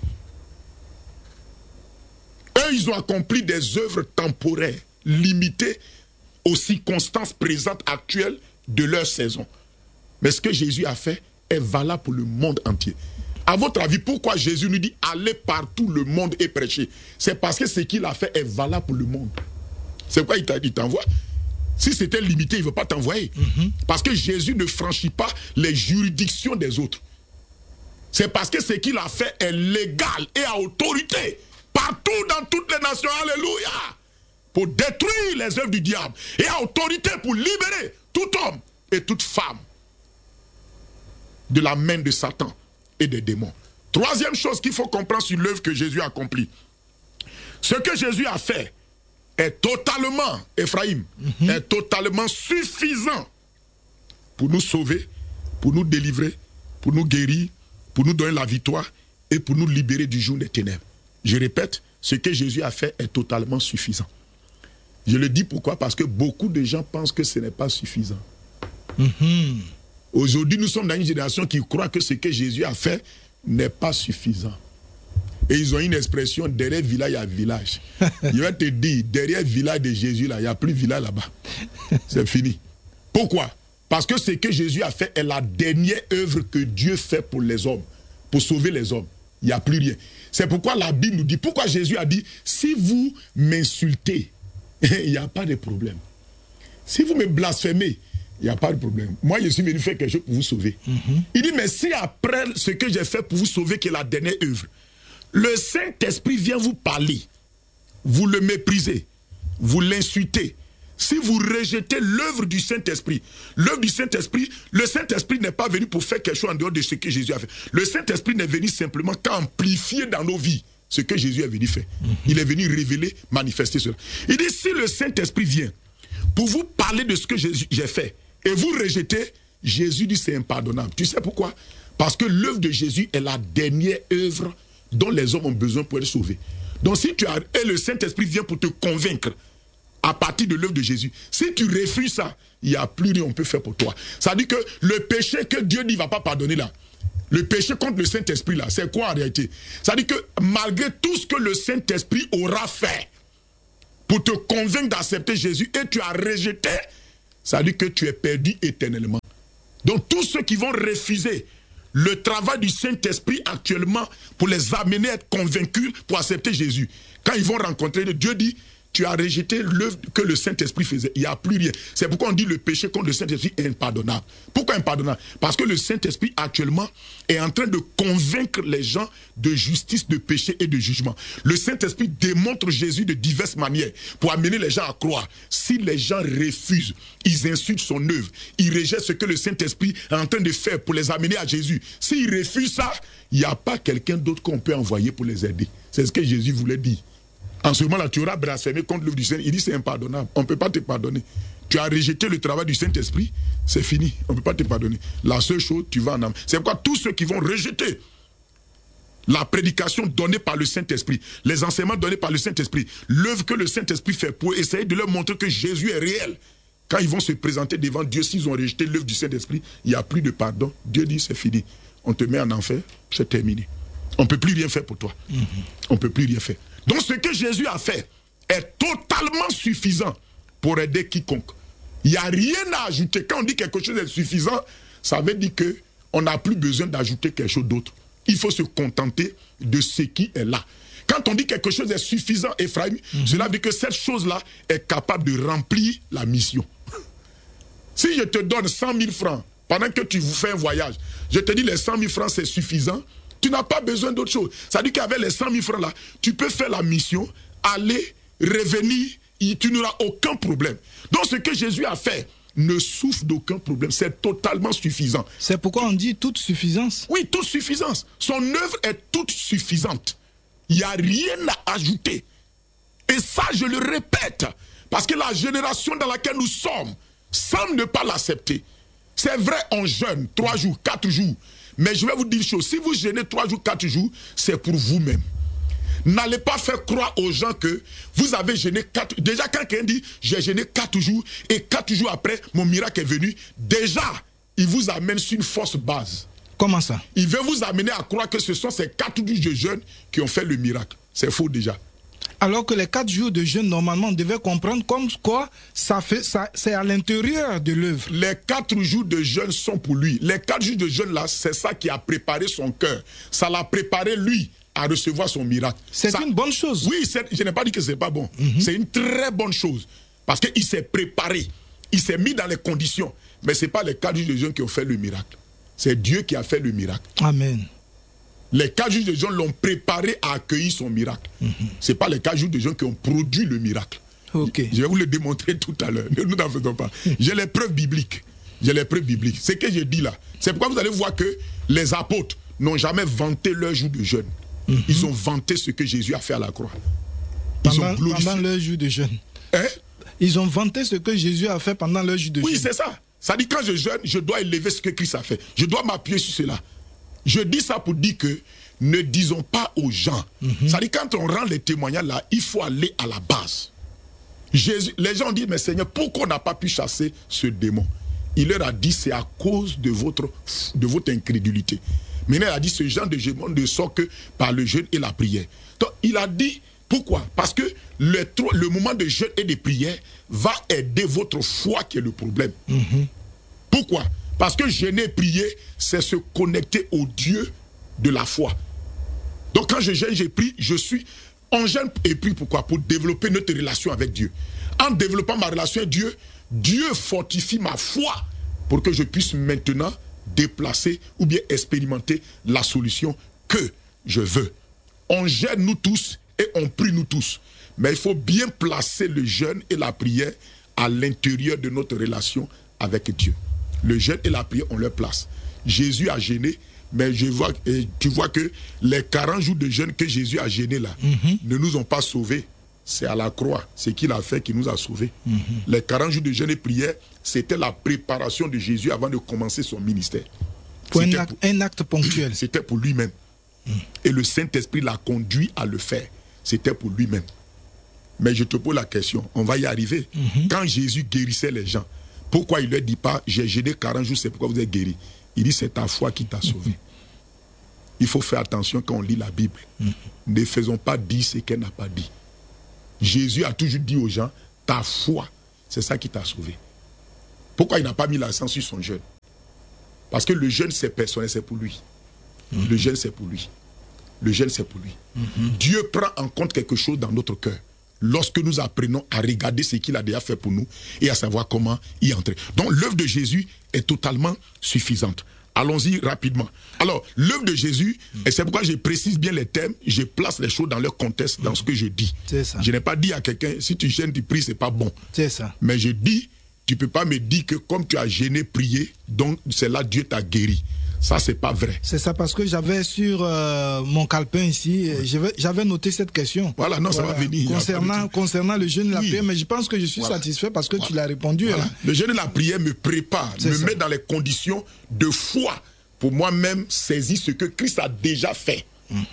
S1: Eux, ils ont accompli des œuvres temporaires, limitées aux circonstances présentes actuelles de leur saison. Mais ce que Jésus a fait est valable pour le monde entier. À votre avis, pourquoi Jésus nous dit allez partout le monde et prêcher? C'est parce que ce qu'il a fait est valable pour le monde. C'est pourquoi il t'envoie. Si c'était limité, il ne veut pas t'envoyer. Mm-hmm. Parce que Jésus ne franchit pas les juridictions des autres. C'est parce que ce qu'il a fait est légal et à autorité. Partout dans toutes les nations, alléluia. Pour détruire les œuvres du diable. Et à autorité pour libérer tout homme et toute femme de la main de Satan et des démons. Troisième chose qu'il faut comprendre sur l'œuvre que Jésus a accomplie. Ce que Jésus a fait est totalement, Ephraïm, mm-hmm. est totalement suffisant pour nous sauver, pour nous délivrer, pour nous guérir, pour nous donner la victoire et pour nous libérer du joug des ténèbres. Je répète, ce que Jésus a fait est totalement suffisant. Je le dis pourquoi? Parce que beaucoup de gens pensent que ce n'est pas suffisant. Mm-hmm. Aujourd'hui, nous sommes dans une génération qui croit que ce que Jésus a fait n'est pas suffisant. Et ils ont une expression, derrière village, il y a village. Je vais te dire, derrière le village de Jésus, là, il n'y a plus de village là-bas. C'est fini. Pourquoi? Parce que ce que Jésus a fait est la dernière œuvre que Dieu fait pour les hommes, pour sauver les hommes. Il n'y a plus rien. C'est pourquoi la Bible nous dit, pourquoi Jésus a dit, si vous m'insultez, il n'y a pas de problème. Si vous me blasphémez, il n'y a pas de problème. Moi, je suis venu faire quelque chose pour vous sauver. Mm-hmm. Il dit, mais si après ce que j'ai fait pour vous sauver, qui est la dernière œuvre, le Saint-Esprit vient vous parler, vous le méprisez, vous l'insultez. Si vous rejetez l'œuvre du Saint-Esprit, l'œuvre du Saint-Esprit, le Saint-Esprit n'est pas venu pour faire quelque chose en dehors de ce que Jésus a fait. Le Saint-Esprit n'est venu simplement qu'amplifier dans nos vies ce que Jésus est venu faire. Mm-hmm. Il est venu révéler, manifester cela. Il dit, si le Saint-Esprit vient pour vous parler de ce que j'ai fait, et vous rejetez, Jésus dit c'est impardonnable. Tu sais pourquoi? Parce que l'œuvre de Jésus est la dernière œuvre dont les hommes ont besoin pour être sauvés. Donc si tu as, et le Saint-Esprit vient pour te convaincre à partir de l'œuvre de Jésus, si tu refuses ça, il n'y a plus rien qu'on peut faire pour toi. Ça dit que le péché que Dieu ne va pas pardonner là, le péché contre le Saint-Esprit là, c'est quoi en réalité? Ça dit que malgré tout ce que le Saint-Esprit aura fait pour te convaincre d'accepter Jésus et tu as rejeté, ça veut dire que tu es perdu éternellement. Donc tous ceux qui vont refuser le travail du Saint-Esprit actuellement pour les amener à être convaincus pour accepter Jésus, quand ils vont rencontrer Dieu, dit, tu as rejeté l'œuvre que le Saint-Esprit faisait. Il n'y a plus rien. C'est pourquoi on dit le péché contre le Saint-Esprit est impardonnable. Pourquoi impardonnable? Parce que le Saint-Esprit actuellement est en train de convaincre les gens de justice, de péché et de jugement. Le Saint-Esprit démontre Jésus de diverses manières pour amener les gens à croire. Si les gens refusent, ils insultent son œuvre, ils rejettent ce que le Saint-Esprit est en train de faire pour les amener à Jésus. S'ils refusent ça, il n'y a pas quelqu'un d'autre qu'on peut envoyer pour les aider. C'est ce que Jésus voulait dire. En ce moment-là, tu auras blasphémé contre l'œuvre du Seigneur. Il dit c'est impardonnable. On ne peut pas te pardonner. Tu as rejeté le travail du Saint-Esprit, c'est fini. On ne peut pas te pardonner. La seule chose, tu vas en âme. C'est pourquoi tous ceux qui vont rejeter la prédication donnée par le Saint-Esprit, les enseignements donnés par le Saint-Esprit, l'œuvre que le Saint-Esprit fait pour essayer de leur montrer que Jésus est réel, quand ils vont se présenter devant Dieu, s'ils ont rejeté l'œuvre du Saint-Esprit, il n'y a plus de pardon. Dieu dit c'est fini. On te met en enfer, c'est terminé. On ne peut plus rien faire pour toi. Mm-hmm. On ne peut plus rien faire. Donc ce que Jésus a fait est totalement suffisant pour aider quiconque. Il n'y a rien à ajouter. Quand on dit quelque chose est suffisant, ça veut dire qu'on n'a plus besoin d'ajouter quelque chose d'autre. Il faut se contenter de ce qui est là. Quand on dit quelque chose est suffisant, Ephraim, mm-hmm. cela veut dire que cette chose-là est capable de remplir la mission. Si je te donne cent mille francs pendant que tu fais un voyage, je te dis les cent mille francs c'est suffisant, tu n'as pas besoin d'autre chose. Ça veut dire qu'avec les cent mille francs là, tu peux faire la mission, aller, revenir, et tu n'auras aucun problème. Donc ce que Jésus a fait ne souffre d'aucun problème. C'est totalement suffisant.
S2: C'est pourquoi on dit toute suffisance.
S1: Oui, toute suffisance. Son œuvre est toute suffisante. Il n'y a rien à ajouter. Et ça, je le répète, parce que la génération dans laquelle nous sommes semble ne pas l'accepter. C'est vrai, on jeûne trois jours, quatre jours. Mais je vais vous dire une chose, si vous jeûnez trois jours, quatre jours, c'est pour vous-même. N'allez pas faire croire aux gens que vous avez jeûné quatre jours. Déjà, quand quelqu'un dit, j'ai jeûné quatre jours, et quatre jours après, mon miracle est venu, déjà, il vous amène sur une fausse base.
S2: Comment ça?
S1: Il veut vous amener à croire que ce sont ces quatre jours de jeûne qui ont fait le miracle. C'est faux déjà.
S2: Alors que les quatre jours de jeûne, normalement, on devait comprendre comme quoi ça fait, ça, c'est à l'intérieur de l'œuvre.
S1: Les quatre jours de jeûne sont pour lui. Les quatre jours de jeûne là, c'est ça qui a préparé son cœur. Ça l'a préparé lui à recevoir son miracle.
S2: C'est
S1: ça...
S2: une bonne chose.
S1: Oui, je n'ai pas dit que c'est pas bon. Mm-hmm. C'est une très bonne chose. Parce qu'il s'est préparé. Il s'est mis dans les conditions. Mais ce n'est pas les quatre jours de jeûne qui ont fait le miracle. C'est Dieu qui a fait le miracle.
S2: Amen.
S1: Les quatre jours de jeûne l'ont préparé à accueillir son miracle. Mm-hmm. Ce n'est pas les quatre jours de jeûne qui ont produit le miracle.
S2: Okay.
S1: Je vais vous le démontrer tout à l'heure. Ne nous en faisons pas. J'ai les preuves bibliques. J'ai les preuves bibliques. Ce que je dis là, c'est pourquoi vous allez voir que les apôtres n'ont jamais vanté leur jour de jeûne. Mm-hmm. Ils ont vanté ce que Jésus a fait à la croix. Ils
S2: pendant,
S1: ont glorifié.
S2: Pendant leur jour de jeûne.
S1: Hein?
S2: Ils ont vanté ce que Jésus a fait pendant leur jour de
S1: oui,
S2: jeûne.
S1: Oui, c'est ça. Ça dit quand je jeûne, je dois élever ce que Christ a fait. Je dois m'appuyer sur cela. Je dis ça pour dire que ne disons pas aux gens. Mm-hmm. Ça dit quand on rend les témoignages là, il faut aller à la base. Jésus, les gens disent, mais Seigneur, pourquoi on n'a pas pu chasser ce démon? Il leur a dit, c'est à cause de votre, de votre incrédulité. Mais il a dit, ce genre de démon ne sort que par le jeûne et la prière. Donc il a dit, pourquoi? Parce que le, le moment de jeûne et de prière va aider votre foi qui est le problème. Mm-hmm. Pourquoi? Parce que jeûner et prier, c'est se connecter au Dieu de la foi. Donc quand je jeûne, je prie, je suis... On jeûne et prie pourquoi? Pour développer notre relation avec Dieu. En développant ma relation avec Dieu, Dieu fortifie ma foi pour que je puisse maintenant déplacer ou bien expérimenter la solution que je veux. On jeûne nous tous et on prie nous tous. Mais il faut bien placer le jeûne et la prière à l'intérieur de notre relation avec Dieu. Le jeûne et la prière, on leur place. Jésus a jeûné, mais je vois, et tu vois que les quarante jours de jeûne que Jésus a jeûné là, mm-hmm. ne nous ont pas sauvés. C'est à la croix, ce qu'il a fait qui nous a sauvés. Mm-hmm. Les quarante jours de jeûne et prière, c'était la préparation de Jésus avant de commencer son ministère.
S2: Pour un acte, pour, un acte ponctuel.
S1: C'était pour lui-même. Mm. Et le Saint-Esprit l'a conduit à le faire. C'était pour lui-même. Mais je te pose la question, on va y arriver. Mm-hmm. Quand Jésus guérissait les gens, pourquoi il ne leur dit pas, j'ai jeûné quarante jours, c'est pourquoi vous êtes guéris? Il dit, c'est ta foi qui t'a sauvé. Mm-hmm. Il faut faire attention quand on lit la Bible. Mm-hmm. Ne faisons pas dire ce qu'elle n'a pas dit. Jésus a toujours dit aux gens, ta foi, c'est ça qui t'a sauvé. Pourquoi il n'a pas mis l'accent sur son jeûne? Parce que le jeûne, c'est personnel, c'est pour lui. Mm-hmm. Le jeûne, c'est pour lui. Le jeûne, c'est pour lui. Mm-hmm. Dieu prend en compte quelque chose dans notre cœur. Lorsque nous apprenons à regarder ce qu'il a déjà fait pour nous et à savoir comment y entrer. Donc l'œuvre de Jésus est totalement suffisante. Allons-y rapidement. Alors, l'œuvre de Jésus, mm. et c'est pourquoi je précise bien les thèmes, je place les choses dans leur contexte, dans mm. ce que je dis.
S2: C'est ça.
S1: Je n'ai pas dit à quelqu'un, si tu gênes, tu pries, c'est pas bon.
S2: C'est ça.
S1: Mais je dis, tu ne peux pas me dire que comme tu as gêné, prié, donc c'est là Dieu t'a guéri. Ça, c'est pas vrai.
S2: C'est ça, parce que j'avais sur euh, mon calepin ici, oui. j'avais noté cette question.
S1: Voilà, non, ça
S2: voilà.
S1: va venir.
S2: Concernant, concernant le jeûne et la
S1: oui.
S2: prière, mais je pense que je suis voilà. satisfait parce que voilà. tu l'as répondu.
S1: Voilà.
S2: Hein.
S1: Le jeûne et la prière me prépare, me
S2: ça.
S1: met dans les conditions de foi pour moi-même saisir ce que Christ a déjà fait. Mm-hmm.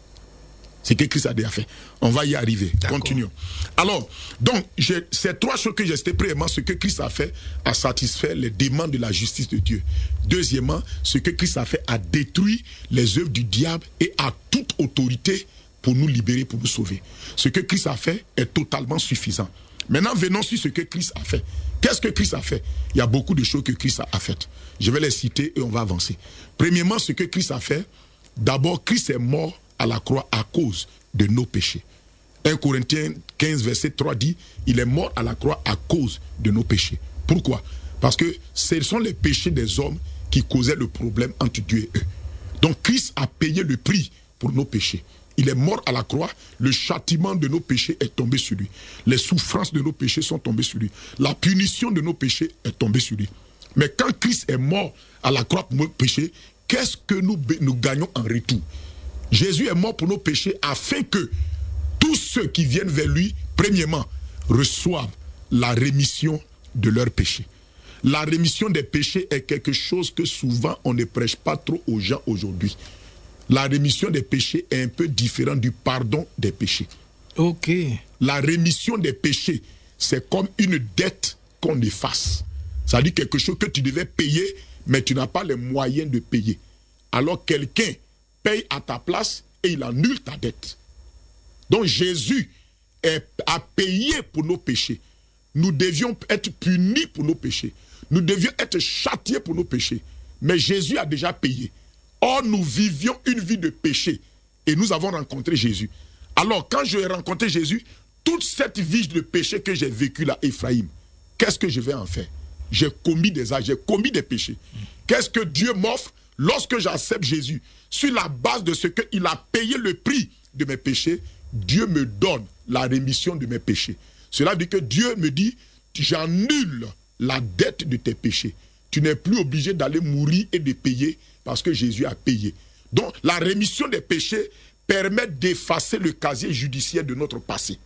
S1: Ce que Christ a déjà fait. On va y arriver. Continuons. Alors, donc, ces trois choses que j'ai citées, premièrement, ce que Christ a fait a satisfait les demandes de la justice de Dieu. Deuxièmement, ce que Christ a fait a détruit les œuvres du diable et a toute autorité pour nous libérer, pour nous sauver. Ce que Christ a fait est totalement suffisant. Maintenant, venons sur ce que Christ a fait. Qu'est-ce que Christ a fait? Il y a beaucoup de choses que Christ a faites. Je vais les citer et on va avancer. Premièrement, ce que Christ a fait, d'abord, Christ est mort à la croix à cause de nos péchés. un Corinthiens quinze, verset trois dit, il est mort à la croix à cause de nos péchés. Pourquoi? Parce que ce sont les péchés des hommes qui causaient le problème entre Dieu et eux. Donc Christ a payé le prix pour nos péchés. Il est mort à la croix, le châtiment de nos péchés est tombé sur lui. Les souffrances de nos péchés sont tombées sur lui. La punition de nos péchés est tombée sur lui. Mais quand Christ est mort à la croix pour nos péchés, qu'est-ce que nous, nous gagnons en retour? Jésus est mort pour nos péchés afin que tous ceux qui viennent vers lui, premièrement, reçoivent la rémission de leurs péchés. La rémission des péchés est quelque chose que souvent on ne prêche pas trop aux gens aujourd'hui. La rémission des péchés est un peu différente du pardon des péchés.
S2: Ok.
S1: La rémission des péchés, c'est comme une dette qu'on efface. Ça dit quelque chose que tu devais payer, mais tu n'as pas les moyens de payer. Alors quelqu'un paye à ta place et il annule ta dette. Donc Jésus est, a payé pour nos péchés. Nous devions être punis pour nos péchés. Nous devions être châtiés pour nos péchés. Mais Jésus a déjà payé. Or, nous vivions une vie de péché et nous avons rencontré Jésus. Alors, quand je vais rencontrer Jésus, toute cette vie de péché que j'ai vécue là, Ephraïm, qu'est-ce que je vais en faire? J'ai commis des actes, j'ai commis des péchés. Qu'est-ce que Dieu m'offre lorsque j'accepte Jésus? Sur la base de ce qu'il a payé le prix de mes péchés, Dieu me donne la rémission de mes péchés. Cela veut dire que Dieu me dit, j'annule la dette de tes péchés. Tu n'es plus obligé d'aller mourir et de payer parce que Jésus a payé. Donc, la rémission des péchés permet d'effacer le casier judiciaire de notre passé.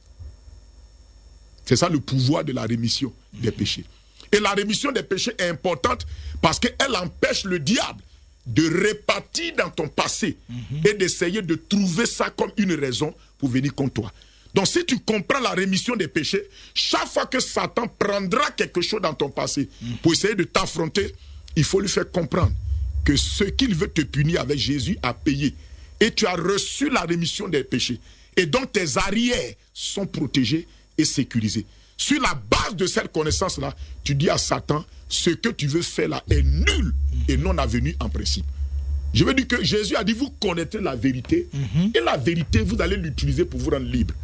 S1: C'est ça le pouvoir de la rémission des péchés. Et la rémission des péchés est importante parce qu'elle empêche le diable de répartir dans ton passé mm-hmm. et d'essayer de trouver ça comme une raison pour venir contre toi. Donc si tu comprends la rémission des péchés, chaque fois que Satan prendra quelque chose dans ton passé mm. pour essayer de t'affronter, il faut lui faire comprendre que ce qu'il veut te punir avec Jésus a payé. Et tu as reçu la rémission des péchés. Et donc tes arrières sont protégés et sécurisés. Sur la base de cette connaissance-là, tu dis à Satan, ce que tu veux faire là est nul et non avenu en principe. Je veux dire que Jésus a dit, vous connaîtrez la vérité, mm-hmm. et la vérité, vous allez l'utiliser pour vous rendre libre.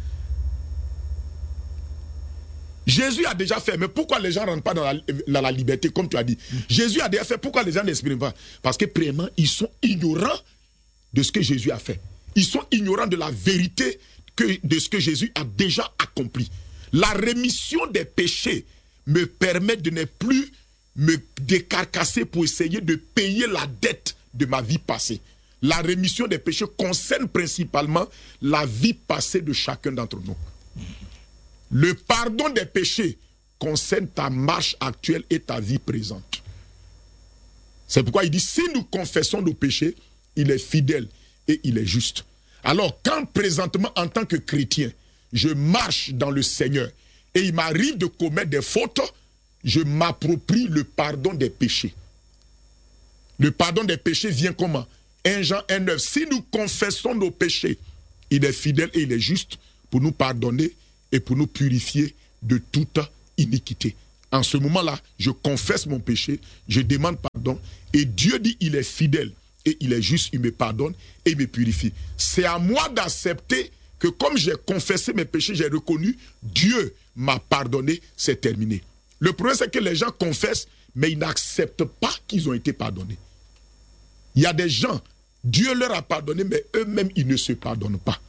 S1: Jésus a déjà fait, mais pourquoi les gens ne rentrent pas dans la, dans la liberté, comme tu as dit? Mm. Jésus a déjà fait, pourquoi les gens n'expriment pas? Parce que, premièrement, ils sont ignorants de ce que Jésus a fait. Ils sont ignorants de la vérité que, de ce que Jésus a déjà accompli. La rémission des péchés me permet de ne plus me décarcasser pour essayer de payer la dette de ma vie passée. La rémission des péchés concerne principalement la vie passée de chacun d'entre nous. Le pardon des péchés concerne ta marche actuelle et ta vie présente. C'est pourquoi il dit, si nous confessons nos péchés, il est fidèle et il est juste. Alors, quand présentement, en tant que chrétien, je marche dans le Seigneur et il m'arrive de commettre des fautes, je m'approprie le pardon des péchés. Le pardon des péchés vient comment? un Jean un neuf. Si nous confessons nos péchés, il est fidèle et il est juste pour nous pardonner et pour nous purifier de toute iniquité. En ce moment-là, je confesse mon péché, je demande pardon, et Dieu dit il est fidèle, et il est juste, il me pardonne, et il me purifie. C'est à moi d'accepter que comme j'ai confessé mes péchés, j'ai reconnu, Dieu m'a pardonné, c'est terminé. Le problème, c'est que les gens confessent, mais ils n'acceptent pas qu'ils ont été pardonnés. Il y a des gens, Dieu leur a pardonné, mais eux-mêmes, ils ne se pardonnent pas.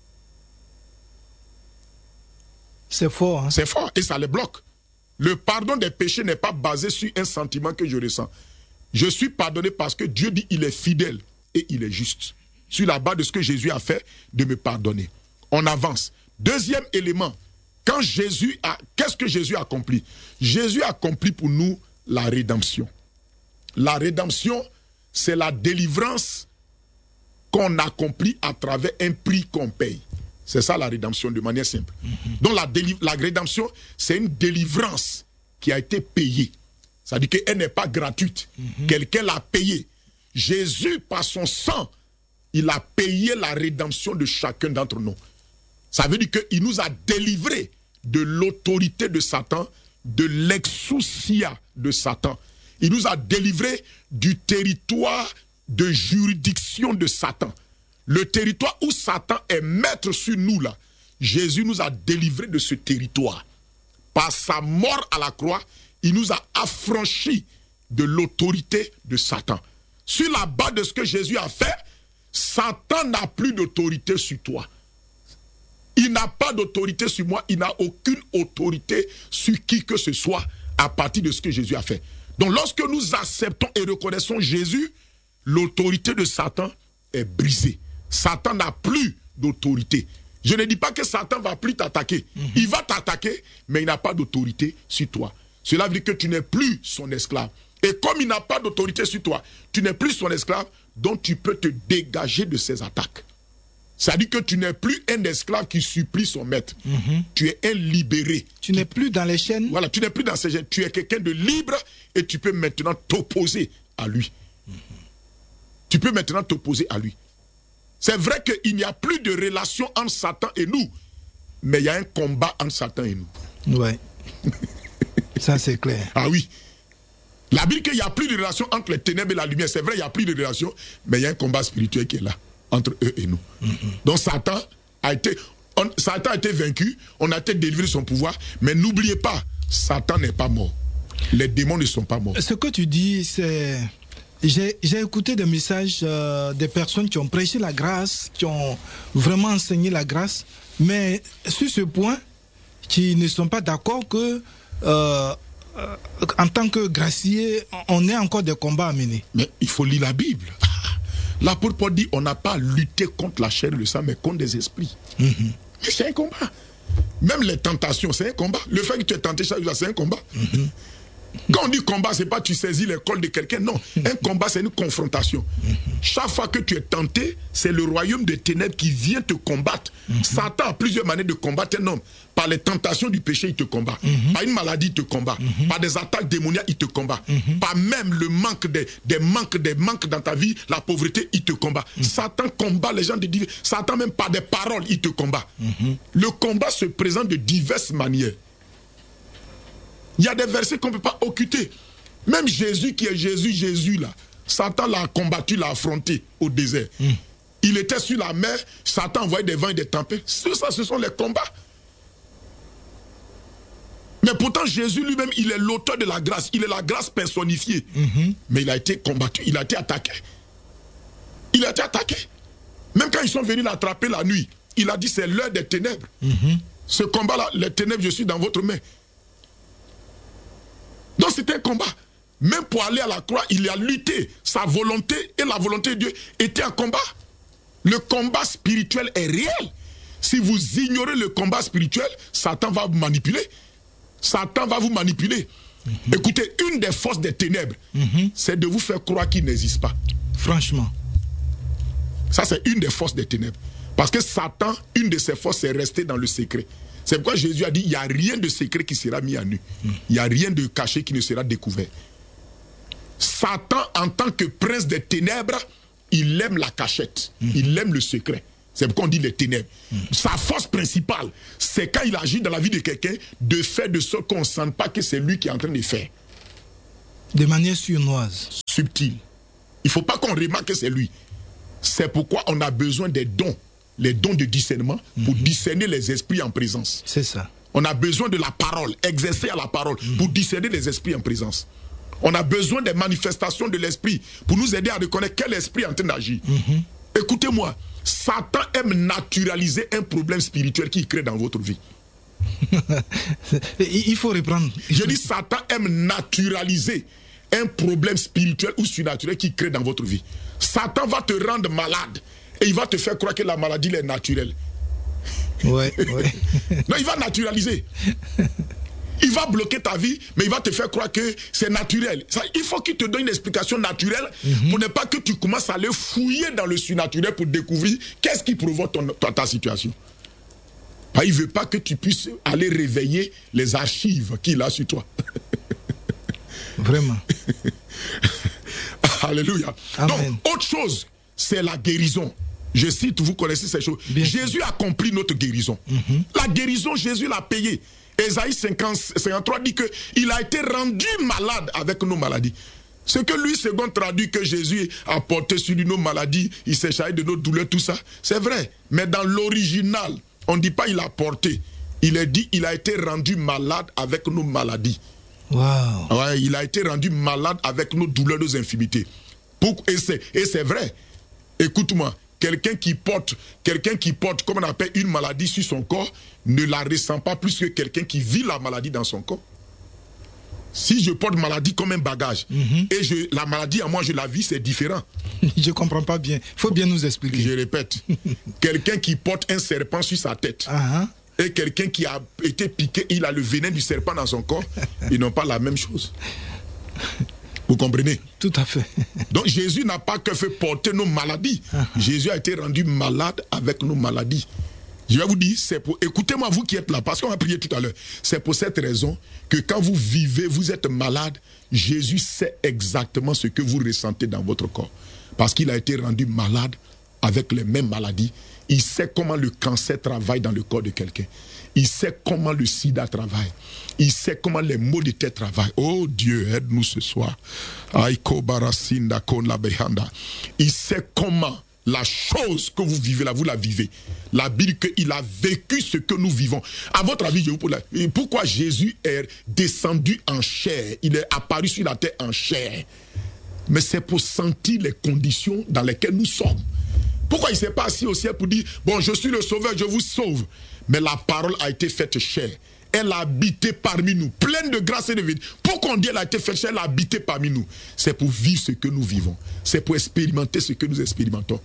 S2: C'est fort. Hein?
S1: C'est fort, et ça les bloque. Le pardon des péchés n'est pas basé sur un sentiment que je ressens. Je suis pardonné parce que Dieu dit il est fidèle et il est juste. Sur la base de ce que Jésus a fait, de me pardonner. On avance. Deuxième élément, quand Jésus a... Qu'est-ce que Jésus a accompli? Jésus a accompli pour nous la rédemption. La rédemption, c'est la délivrance qu'on accomplit à travers un prix qu'on paye. C'est ça la rédemption de manière simple. Mm-hmm. Donc la, la rédemption, c'est une délivrance qui a été payée. C'est-à-dire qu'elle n'est pas gratuite. Mm-hmm. Quelqu'un l'a payée. Jésus, par son sang, il a payé la rédemption de chacun d'entre nous. Ça veut dire qu'il nous a délivrés de l'autorité de Satan, de l'exousia de Satan. Il nous a délivrés du territoire de juridiction de Satan. Le territoire où Satan est maître sur nous, là, Jésus nous a délivrés de ce territoire. Par sa mort à la croix, il nous a affranchis de l'autorité de Satan. Sur la base de ce que Jésus a fait, Satan n'a plus d'autorité sur toi. Il n'a pas d'autorité sur moi, il n'a aucune autorité sur qui que ce soit à partir de ce que Jésus a fait. Donc lorsque nous acceptons et reconnaissons Jésus, l'autorité de Satan est brisée. Satan n'a plus d'autorité. Je ne dis pas que Satan ne va plus t'attaquer. Mm-hmm. Il va t'attaquer, mais il n'a pas d'autorité sur toi. Cela veut dire que tu n'es plus son esclave. Et comme il n'a pas d'autorité sur toi, tu n'es plus son esclave, donc tu peux te dégager de ses attaques. C'est-à-dire que tu n'es plus un esclave qui supplie son maître. Mm-hmm. Tu es un libéré.
S2: Tu n'es plus dans les chaînes.
S1: Voilà, tu n'es plus dans ces chaînes. Tu es quelqu'un de libre et tu peux maintenant t'opposer à lui. Mm-hmm. Tu peux maintenant t'opposer à lui. C'est vrai qu'il n'y a plus de relation entre Satan et nous, mais il y a un combat entre Satan et nous.
S2: Ouais. Ça, c'est clair.
S1: Ah oui. La Bible dit qu'il n'y a plus de relation entre les ténèbres et la lumière. C'est vrai, il n'y a plus de relation, mais il y a un combat spirituel qui est là, entre eux et nous. Mm-hmm. Donc Satan a été, on, Satan a été vaincu, on a été délivré de son pouvoir, mais n'oubliez pas, Satan n'est pas mort. Les démons ne sont pas morts.
S2: Ce que tu dis, c'est... J'ai, j'ai écouté des messages euh, des personnes qui ont prêché la grâce, qui ont vraiment enseigné la grâce, mais sur ce point, qui ne sont pas d'accord que, euh, euh, en tant que gracier, on ait encore des combats à mener.
S1: Mais il faut lire la Bible. L'apôtre Paul dit on n'a pas à lutter contre la chair et le sang, mais contre des esprits. Mm-hmm. Mais c'est un combat. Même les tentations, c'est un combat. Le fait que tu es tenté chaque jour, c'est un combat. Mm-hmm. Quand on dit combat, c'est pas tu saisis les cols de quelqu'un, non. Un combat, c'est une confrontation. Chaque fois que tu es tenté, c'est le royaume des ténèbres qui vient te combattre. Mm-hmm. Satan a plusieurs manières de combattre un homme. Par les tentations du péché, il te combat. Mm-hmm. Par une maladie, il te combat. Mm-hmm. Par des attaques démoniaques, il te combat. Mm-hmm. Par même le manque des, des manques, des manques dans ta vie, la pauvreté, il te combat. Mm-hmm. Satan combat les gens de divers. Satan même par des paroles, il te combat. Mm-hmm. Le combat se présente de diverses manières. Il y a des versets qu'on ne peut pas occulter. Même Jésus qui est Jésus, Jésus là, Satan l'a combattu, l'a affronté au désert. Mm. Il était sur la mer, Satan envoyait des vents et des tempêtes. C'est ça, ce sont les combats. Mais pourtant Jésus lui-même, il est l'auteur de la grâce. Il est la grâce personnifiée. Mm-hmm. Mais il a été combattu, il a été attaqué. Il a été attaqué. Même quand ils sont venus l'attraper la nuit, il a dit c'est l'heure des ténèbres. Mm-hmm. Ce combat-là, les ténèbres, je suis dans votre main. Donc c'était un combat. Même pour aller à la croix, il a lutté. Sa volonté et la volonté de Dieu étaient en combat. Le combat spirituel est réel. Si vous ignorez le combat spirituel, Satan va vous manipuler. Satan va vous manipuler. Mm-hmm. Écoutez, une des forces des ténèbres, mm-hmm. c'est de vous faire croire qu'il n'existe pas.
S2: Franchement.
S1: Ça, c'est une des forces des ténèbres. Parce que Satan, une de ses forces, c'est rester dans le secret. C'est pourquoi Jésus a dit, il n'y a rien de secret qui sera mis à nu. Il mm. n'y a rien de caché qui ne sera découvert. Satan, en tant que prince des ténèbres, il aime la cachette. Mm. Il aime le secret. C'est pourquoi on dit les ténèbres. Mm. Sa force principale, c'est quand il agit dans la vie de quelqu'un, de faire de sorte qu'on ne sente pas que c'est lui qui est en train de faire.
S2: De manière surnoise.
S1: Subtile. Il ne faut pas qu'on remarque que c'est lui. C'est pourquoi on a besoin des dons, les dons de discernement, pour mm-hmm. discerner les esprits en présence.
S2: C'est ça.
S1: On a besoin de la parole, exercer à la parole, mm-hmm. pour discerner les esprits en présence. On a besoin des manifestations de l'esprit pour nous aider à reconnaître quel esprit est en train d'agir. Mm-hmm. Écoutez-moi, Satan aime naturaliser un problème spirituel qu'il crée dans votre vie.
S2: Il faut reprendre.
S1: Je dis Satan aime naturaliser un problème spirituel ou surnaturel qu'il crée dans votre vie. Satan va te rendre malade et il va te faire croire que la maladie est naturelle.
S2: Ouais, ouais.
S1: Non, il va naturaliser. Il va bloquer ta vie, mais il va te faire croire que c'est naturel. Ça, il faut qu'il te donne une explication naturelle mm-hmm. pour ne pas que tu commences à aller fouiller dans le surnaturel pour découvrir qu'est-ce qui provoque ton, ta, ta situation. Bah, il ne veut pas que tu puisses aller réveiller les archives qu'il a sur toi.
S2: Vraiment.
S1: Alléluia.
S2: Amen.
S1: Donc, autre chose, c'est la guérison. Je cite, vous connaissez ces choses. Bien Jésus sûr. a accompli notre guérison. Mm-hmm. La guérison, Jésus l'a payée. Ésaïe cinquante, cinquante-trois dit qu'il a été rendu malade avec nos maladies. Ce que lui, second traduit que Jésus a porté sur lui nos maladies, il s'est chargé de nos douleurs, tout ça, c'est vrai. Mais dans l'original, on ne dit pas il a porté. Il est dit il a été rendu malade avec nos maladies.
S2: Wow.
S1: Ouais, il a été rendu malade avec nos douleurs, nos infirmités. Pour, et c'est vrai. Écoute-moi. Quelqu'un qui porte, quelqu'un qui porte, comme on appelle, une maladie sur son corps, ne la ressent pas plus que quelqu'un qui vit la maladie dans son corps. Si je porte maladie comme un bagage, mm-hmm. et je, la maladie à moi je la vis, c'est différent.
S2: Je ne comprends pas bien. Il faut bien nous expliquer.
S1: Je répète. Quelqu'un qui porte un serpent sur sa tête, uh-huh. et quelqu'un qui a été piqué, il a le venin du serpent dans son corps, ils n'ont pas la même chose. Vous comprenez?
S2: Tout à fait.
S1: Donc Jésus n'a pas que fait porter nos maladies. Uh-huh. Jésus a été rendu malade avec nos maladies. Je vais vous dire, c'est pour... Écoutez-moi, vous qui êtes là, parce qu'on a prié tout à l'heure. C'est pour cette raison que quand vous vivez, vous êtes malade, Jésus sait exactement ce que vous ressentez dans votre corps. Parce qu'il a été rendu malade avec les mêmes maladies. Il sait comment le cancer travaille dans le corps de quelqu'un. Il sait comment le sida travaille. Il sait comment les maux de tête travaillent. Oh Dieu, aide-nous ce soir. Il sait comment la chose que vous vivez là, vous la vivez. La Bible, qu'il a vécu ce que nous vivons. À votre avis, je vous pose la... pourquoi Jésus est descendu en chair? Il est apparu sur la terre en chair. Mais c'est pour sentir les conditions dans lesquelles nous sommes. Pourquoi il ne s'est pas assis au ciel pour dire, bon, je suis le sauveur, je vous sauve. Mais la parole a été faite chair. Elle a habité parmi nous, pleine de grâce et de vérité. Pourquoi on dit qu'elle a été faite chair, elle a habité parmi nous? C'est pour vivre ce que nous vivons. C'est pour expérimenter ce que nous expérimentons.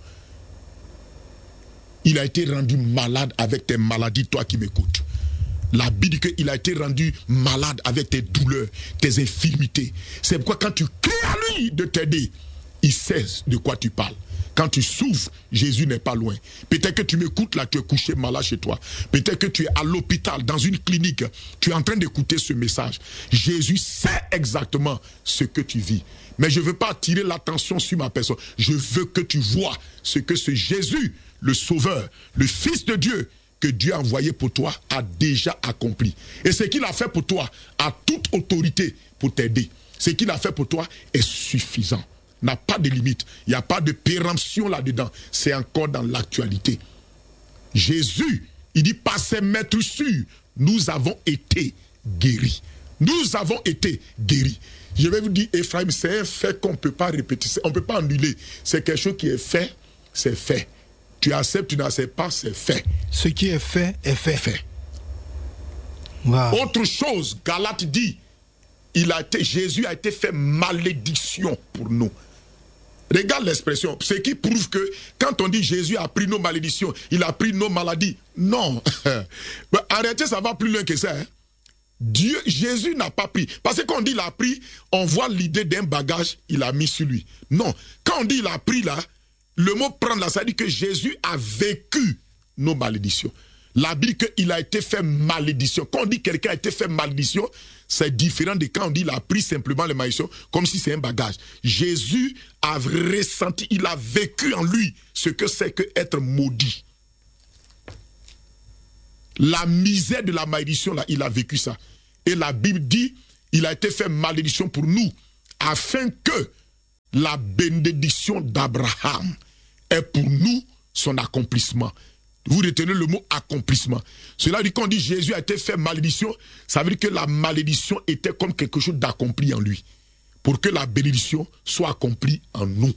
S1: Il a été rendu malade avec tes maladies, toi qui m'écoutes. La Bible dit qu'il a été rendu malade avec tes douleurs, tes infirmités. C'est pourquoi quand tu cries à lui de t'aider, il sait de quoi tu parles. Quand tu souffres, Jésus n'est pas loin. Peut-être que tu m'écoutes là, tu es couché malade chez toi. Peut-être que tu es à l'hôpital, dans une clinique. Tu es en train d'écouter ce message. Jésus sait exactement ce que tu vis. Mais je ne veux pas attirer l'attention sur ma personne. Je veux que tu vois ce que ce Jésus, le Sauveur, le Fils de Dieu, que Dieu a envoyé pour toi, a déjà accompli. Et ce qu'il a fait pour toi a toute autorité pour t'aider. Ce qu'il a fait pour toi est suffisant. N'a pas de limite. Il n'y a pas de péremption là-dedans. C'est encore dans l'actualité. Jésus, il dit, par ses maîtres sûrs, nous avons été guéris. Nous avons été guéris. Je vais vous dire, Ephraim, c'est un fait qu'on ne peut pas répéter. On ne peut pas annuler. C'est quelque chose qui est fait, c'est fait. Tu acceptes, tu n'acceptes pas, c'est fait.
S2: Ce qui est fait, est fait.
S1: Fait.
S2: Wow.
S1: Autre chose, Galate dit, il a été, Jésus a été fait malédiction pour nous. Regarde l'expression, ce qui prouve que quand on dit Jésus a pris nos malédictions, il a pris nos maladies. Non. Arrêtez, ça va plus loin que ça. Hein? Dieu, Jésus n'a pas pris. Parce que quand on dit il a pris, on voit l'idée d'un bagage, il a mis sur lui. Non. Quand on dit il a pris là, le mot prendre là, ça dit que Jésus a vécu nos malédictions. La Bible dit qu'il a été fait malédiction. Quand on dit quelqu'un a été fait malédiction, c'est différent de quand on dit il a pris simplement les malédictions, comme si c'est un bagage. Jésus a ressenti, il a vécu en lui ce que c'est que être maudit. La misère de la malédiction, là, il a vécu ça. Et la Bible dit, il a été fait malédiction pour nous, afin que la bénédiction d'Abraham est pour nous son accomplissement. Vous retenez le mot accomplissement. Cela dit, quand on dit Jésus a été fait malédiction, ça veut dire que la malédiction était comme quelque chose d'accompli en lui, pour que la bénédiction soit accomplie en nous.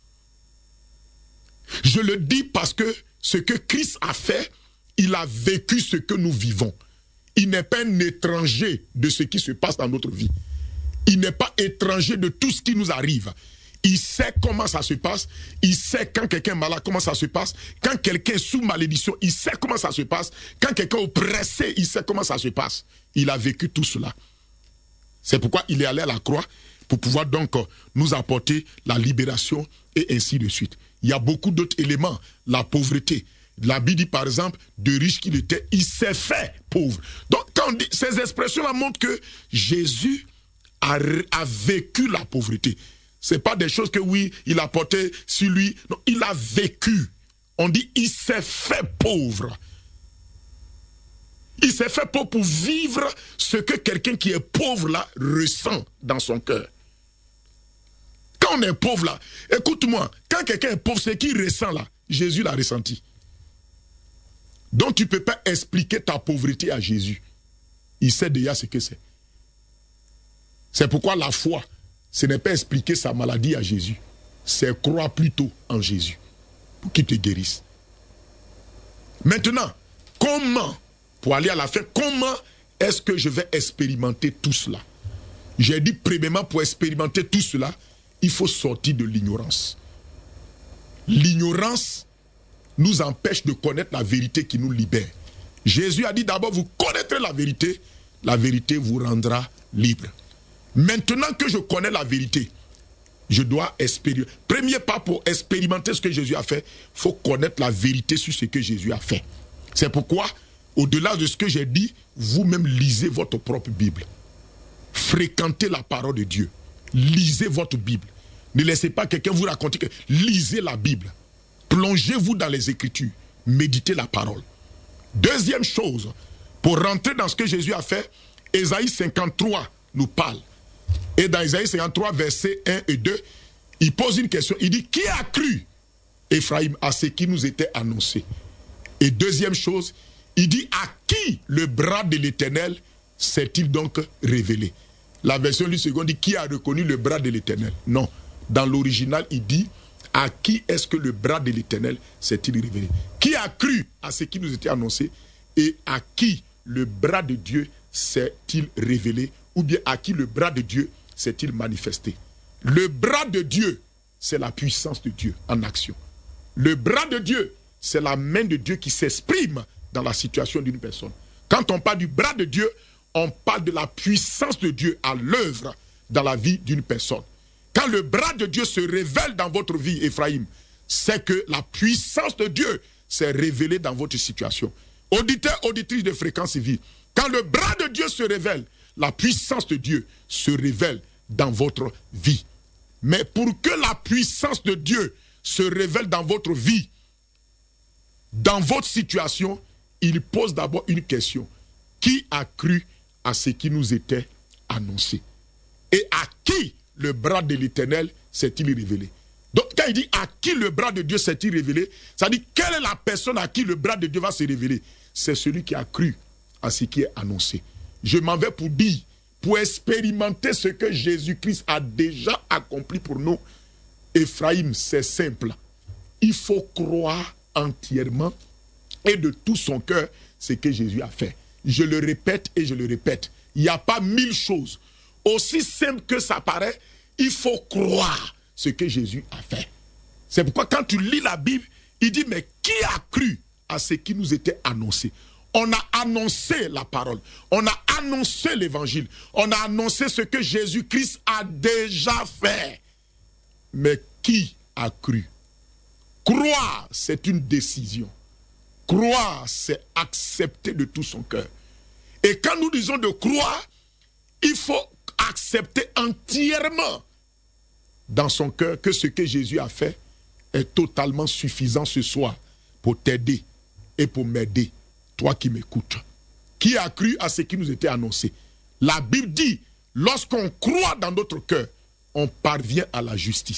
S1: Je le dis parce que ce que Christ a fait, il a vécu ce que nous vivons. Il n'est pas un étranger de ce qui se passe dans notre vie. Il n'est pas étranger de tout ce qui nous arrive. Il sait comment ça se passe. Il sait quand quelqu'un est malade, comment ça se passe. Quand quelqu'un est sous malédiction, il sait comment ça se passe. Quand quelqu'un est oppressé, il sait comment ça se passe. Il a vécu tout cela. C'est pourquoi il est allé à la croix, pour pouvoir donc nous apporter la libération et ainsi de suite. Il y a beaucoup d'autres éléments. La pauvreté. La Bible dit par exemple, de riche qu'il était, il s'est fait pauvre. Donc quand on dit, ces expressions-là montrent que Jésus a, a vécu la pauvreté. Ce n'est pas des choses que oui, il a porté sur lui. Non, il a vécu. On dit, il s'est fait pauvre. Il s'est fait pauvre pour vivre ce que quelqu'un qui est pauvre là ressent dans son cœur. Quand on est pauvre là, écoute-moi, quand quelqu'un est pauvre, ce qu'il ressent là, Jésus l'a ressenti. Donc tu ne peux pas expliquer ta pauvreté à Jésus. Il sait déjà ce que c'est. C'est pourquoi la foi, ce n'est pas expliquer sa maladie à Jésus. C'est croire plutôt en Jésus pour qu'il te guérisse. Maintenant, comment, pour aller à la fin, comment est-ce que je vais expérimenter tout cela? J'ai dit premièrement, pour expérimenter tout cela, il faut sortir de l'ignorance. L'ignorance nous empêche de connaître la vérité qui nous libère. Jésus a dit d'abord, vous connaîtrez la vérité, la vérité vous rendra libre. Maintenant que je connais la vérité, je dois expérimenter. Premier pas pour expérimenter ce que Jésus a fait, il faut connaître la vérité sur ce que Jésus a fait. C'est pourquoi, au-delà de ce que j'ai dit, vous-même lisez votre propre Bible. Fréquentez la parole de Dieu. Lisez votre Bible. Ne laissez pas quelqu'un vous raconter que lisez la Bible. Plongez-vous dans les Écritures. Méditez la parole. Deuxième chose, pour rentrer dans ce que Jésus a fait, Ésaïe cinquante-trois nous parle. Et dans Ésaïe cinquante-trois, versets un et deux, il pose une question. Il dit, qui a cru, Ephraïm, à ce qui nous était annoncé? Et deuxième chose, il dit, à qui le bras de l'Éternel s'est-il donc révélé? La version du second dit, qui a reconnu le bras de l'Éternel? Non. Dans l'original, il dit, à qui est-ce que le bras de l'Éternel s'est-il révélé? Qui a cru à ce qui nous était annoncé? Et à qui le bras de Dieu s'est-il révélé? Ou bien à qui le bras de Dieu s'est-il manifesté? Le bras de Dieu, c'est la puissance de Dieu en action. Le bras de Dieu, c'est la main de Dieu qui s'exprime dans la situation d'une personne. Quand on parle du bras de Dieu, on parle de la puissance de Dieu à l'œuvre dans la vie d'une personne. Quand le bras de Dieu se révèle dans votre vie, Ephraïm, c'est que la puissance de Dieu s'est révélée dans votre situation. Auditeur, auditrice de Fréquence Vie, quand le bras de Dieu se révèle, la puissance de Dieu se révèle dans votre vie. Mais pour que la puissance de Dieu se révèle dans votre vie, dans votre situation, il pose d'abord une question. Qui a cru à ce qui nous était annoncé? Et à qui le bras de l'Éternel s'est-il révélé? Donc quand il dit à qui le bras de Dieu s'est-il révélé, ça dit quelle est la personne à qui le bras de Dieu va se révéler? C'est celui qui a cru à ce qui est annoncé. Je m'en vais pour dire, pour expérimenter ce que Jésus-Christ a déjà accompli pour nous. Ephraïm, c'est simple. Il faut croire entièrement et de tout son cœur ce que Jésus a fait. Je le répète et je le répète. Il n'y a pas mille choses. Aussi simple que ça paraît, il faut croire ce que Jésus a fait. C'est pourquoi quand tu lis la Bible, il dit, mais qui a cru à ce qui nous était annoncé? On a annoncé la parole. On a annoncé l'évangile. On a annoncé ce que Jésus-Christ a déjà fait. Mais qui a cru? Croire, c'est une décision. Croire, c'est accepter de tout son cœur. Et quand nous disons de croire, il faut accepter entièrement dans son cœur que ce que Jésus a fait est totalement suffisant ce soir pour t'aider et pour m'aider. toi qui m'écoutes, qui a cru à ce qui nous était annoncé. La Bible dit, lorsqu'on croit dans notre cœur, on parvient à la justice.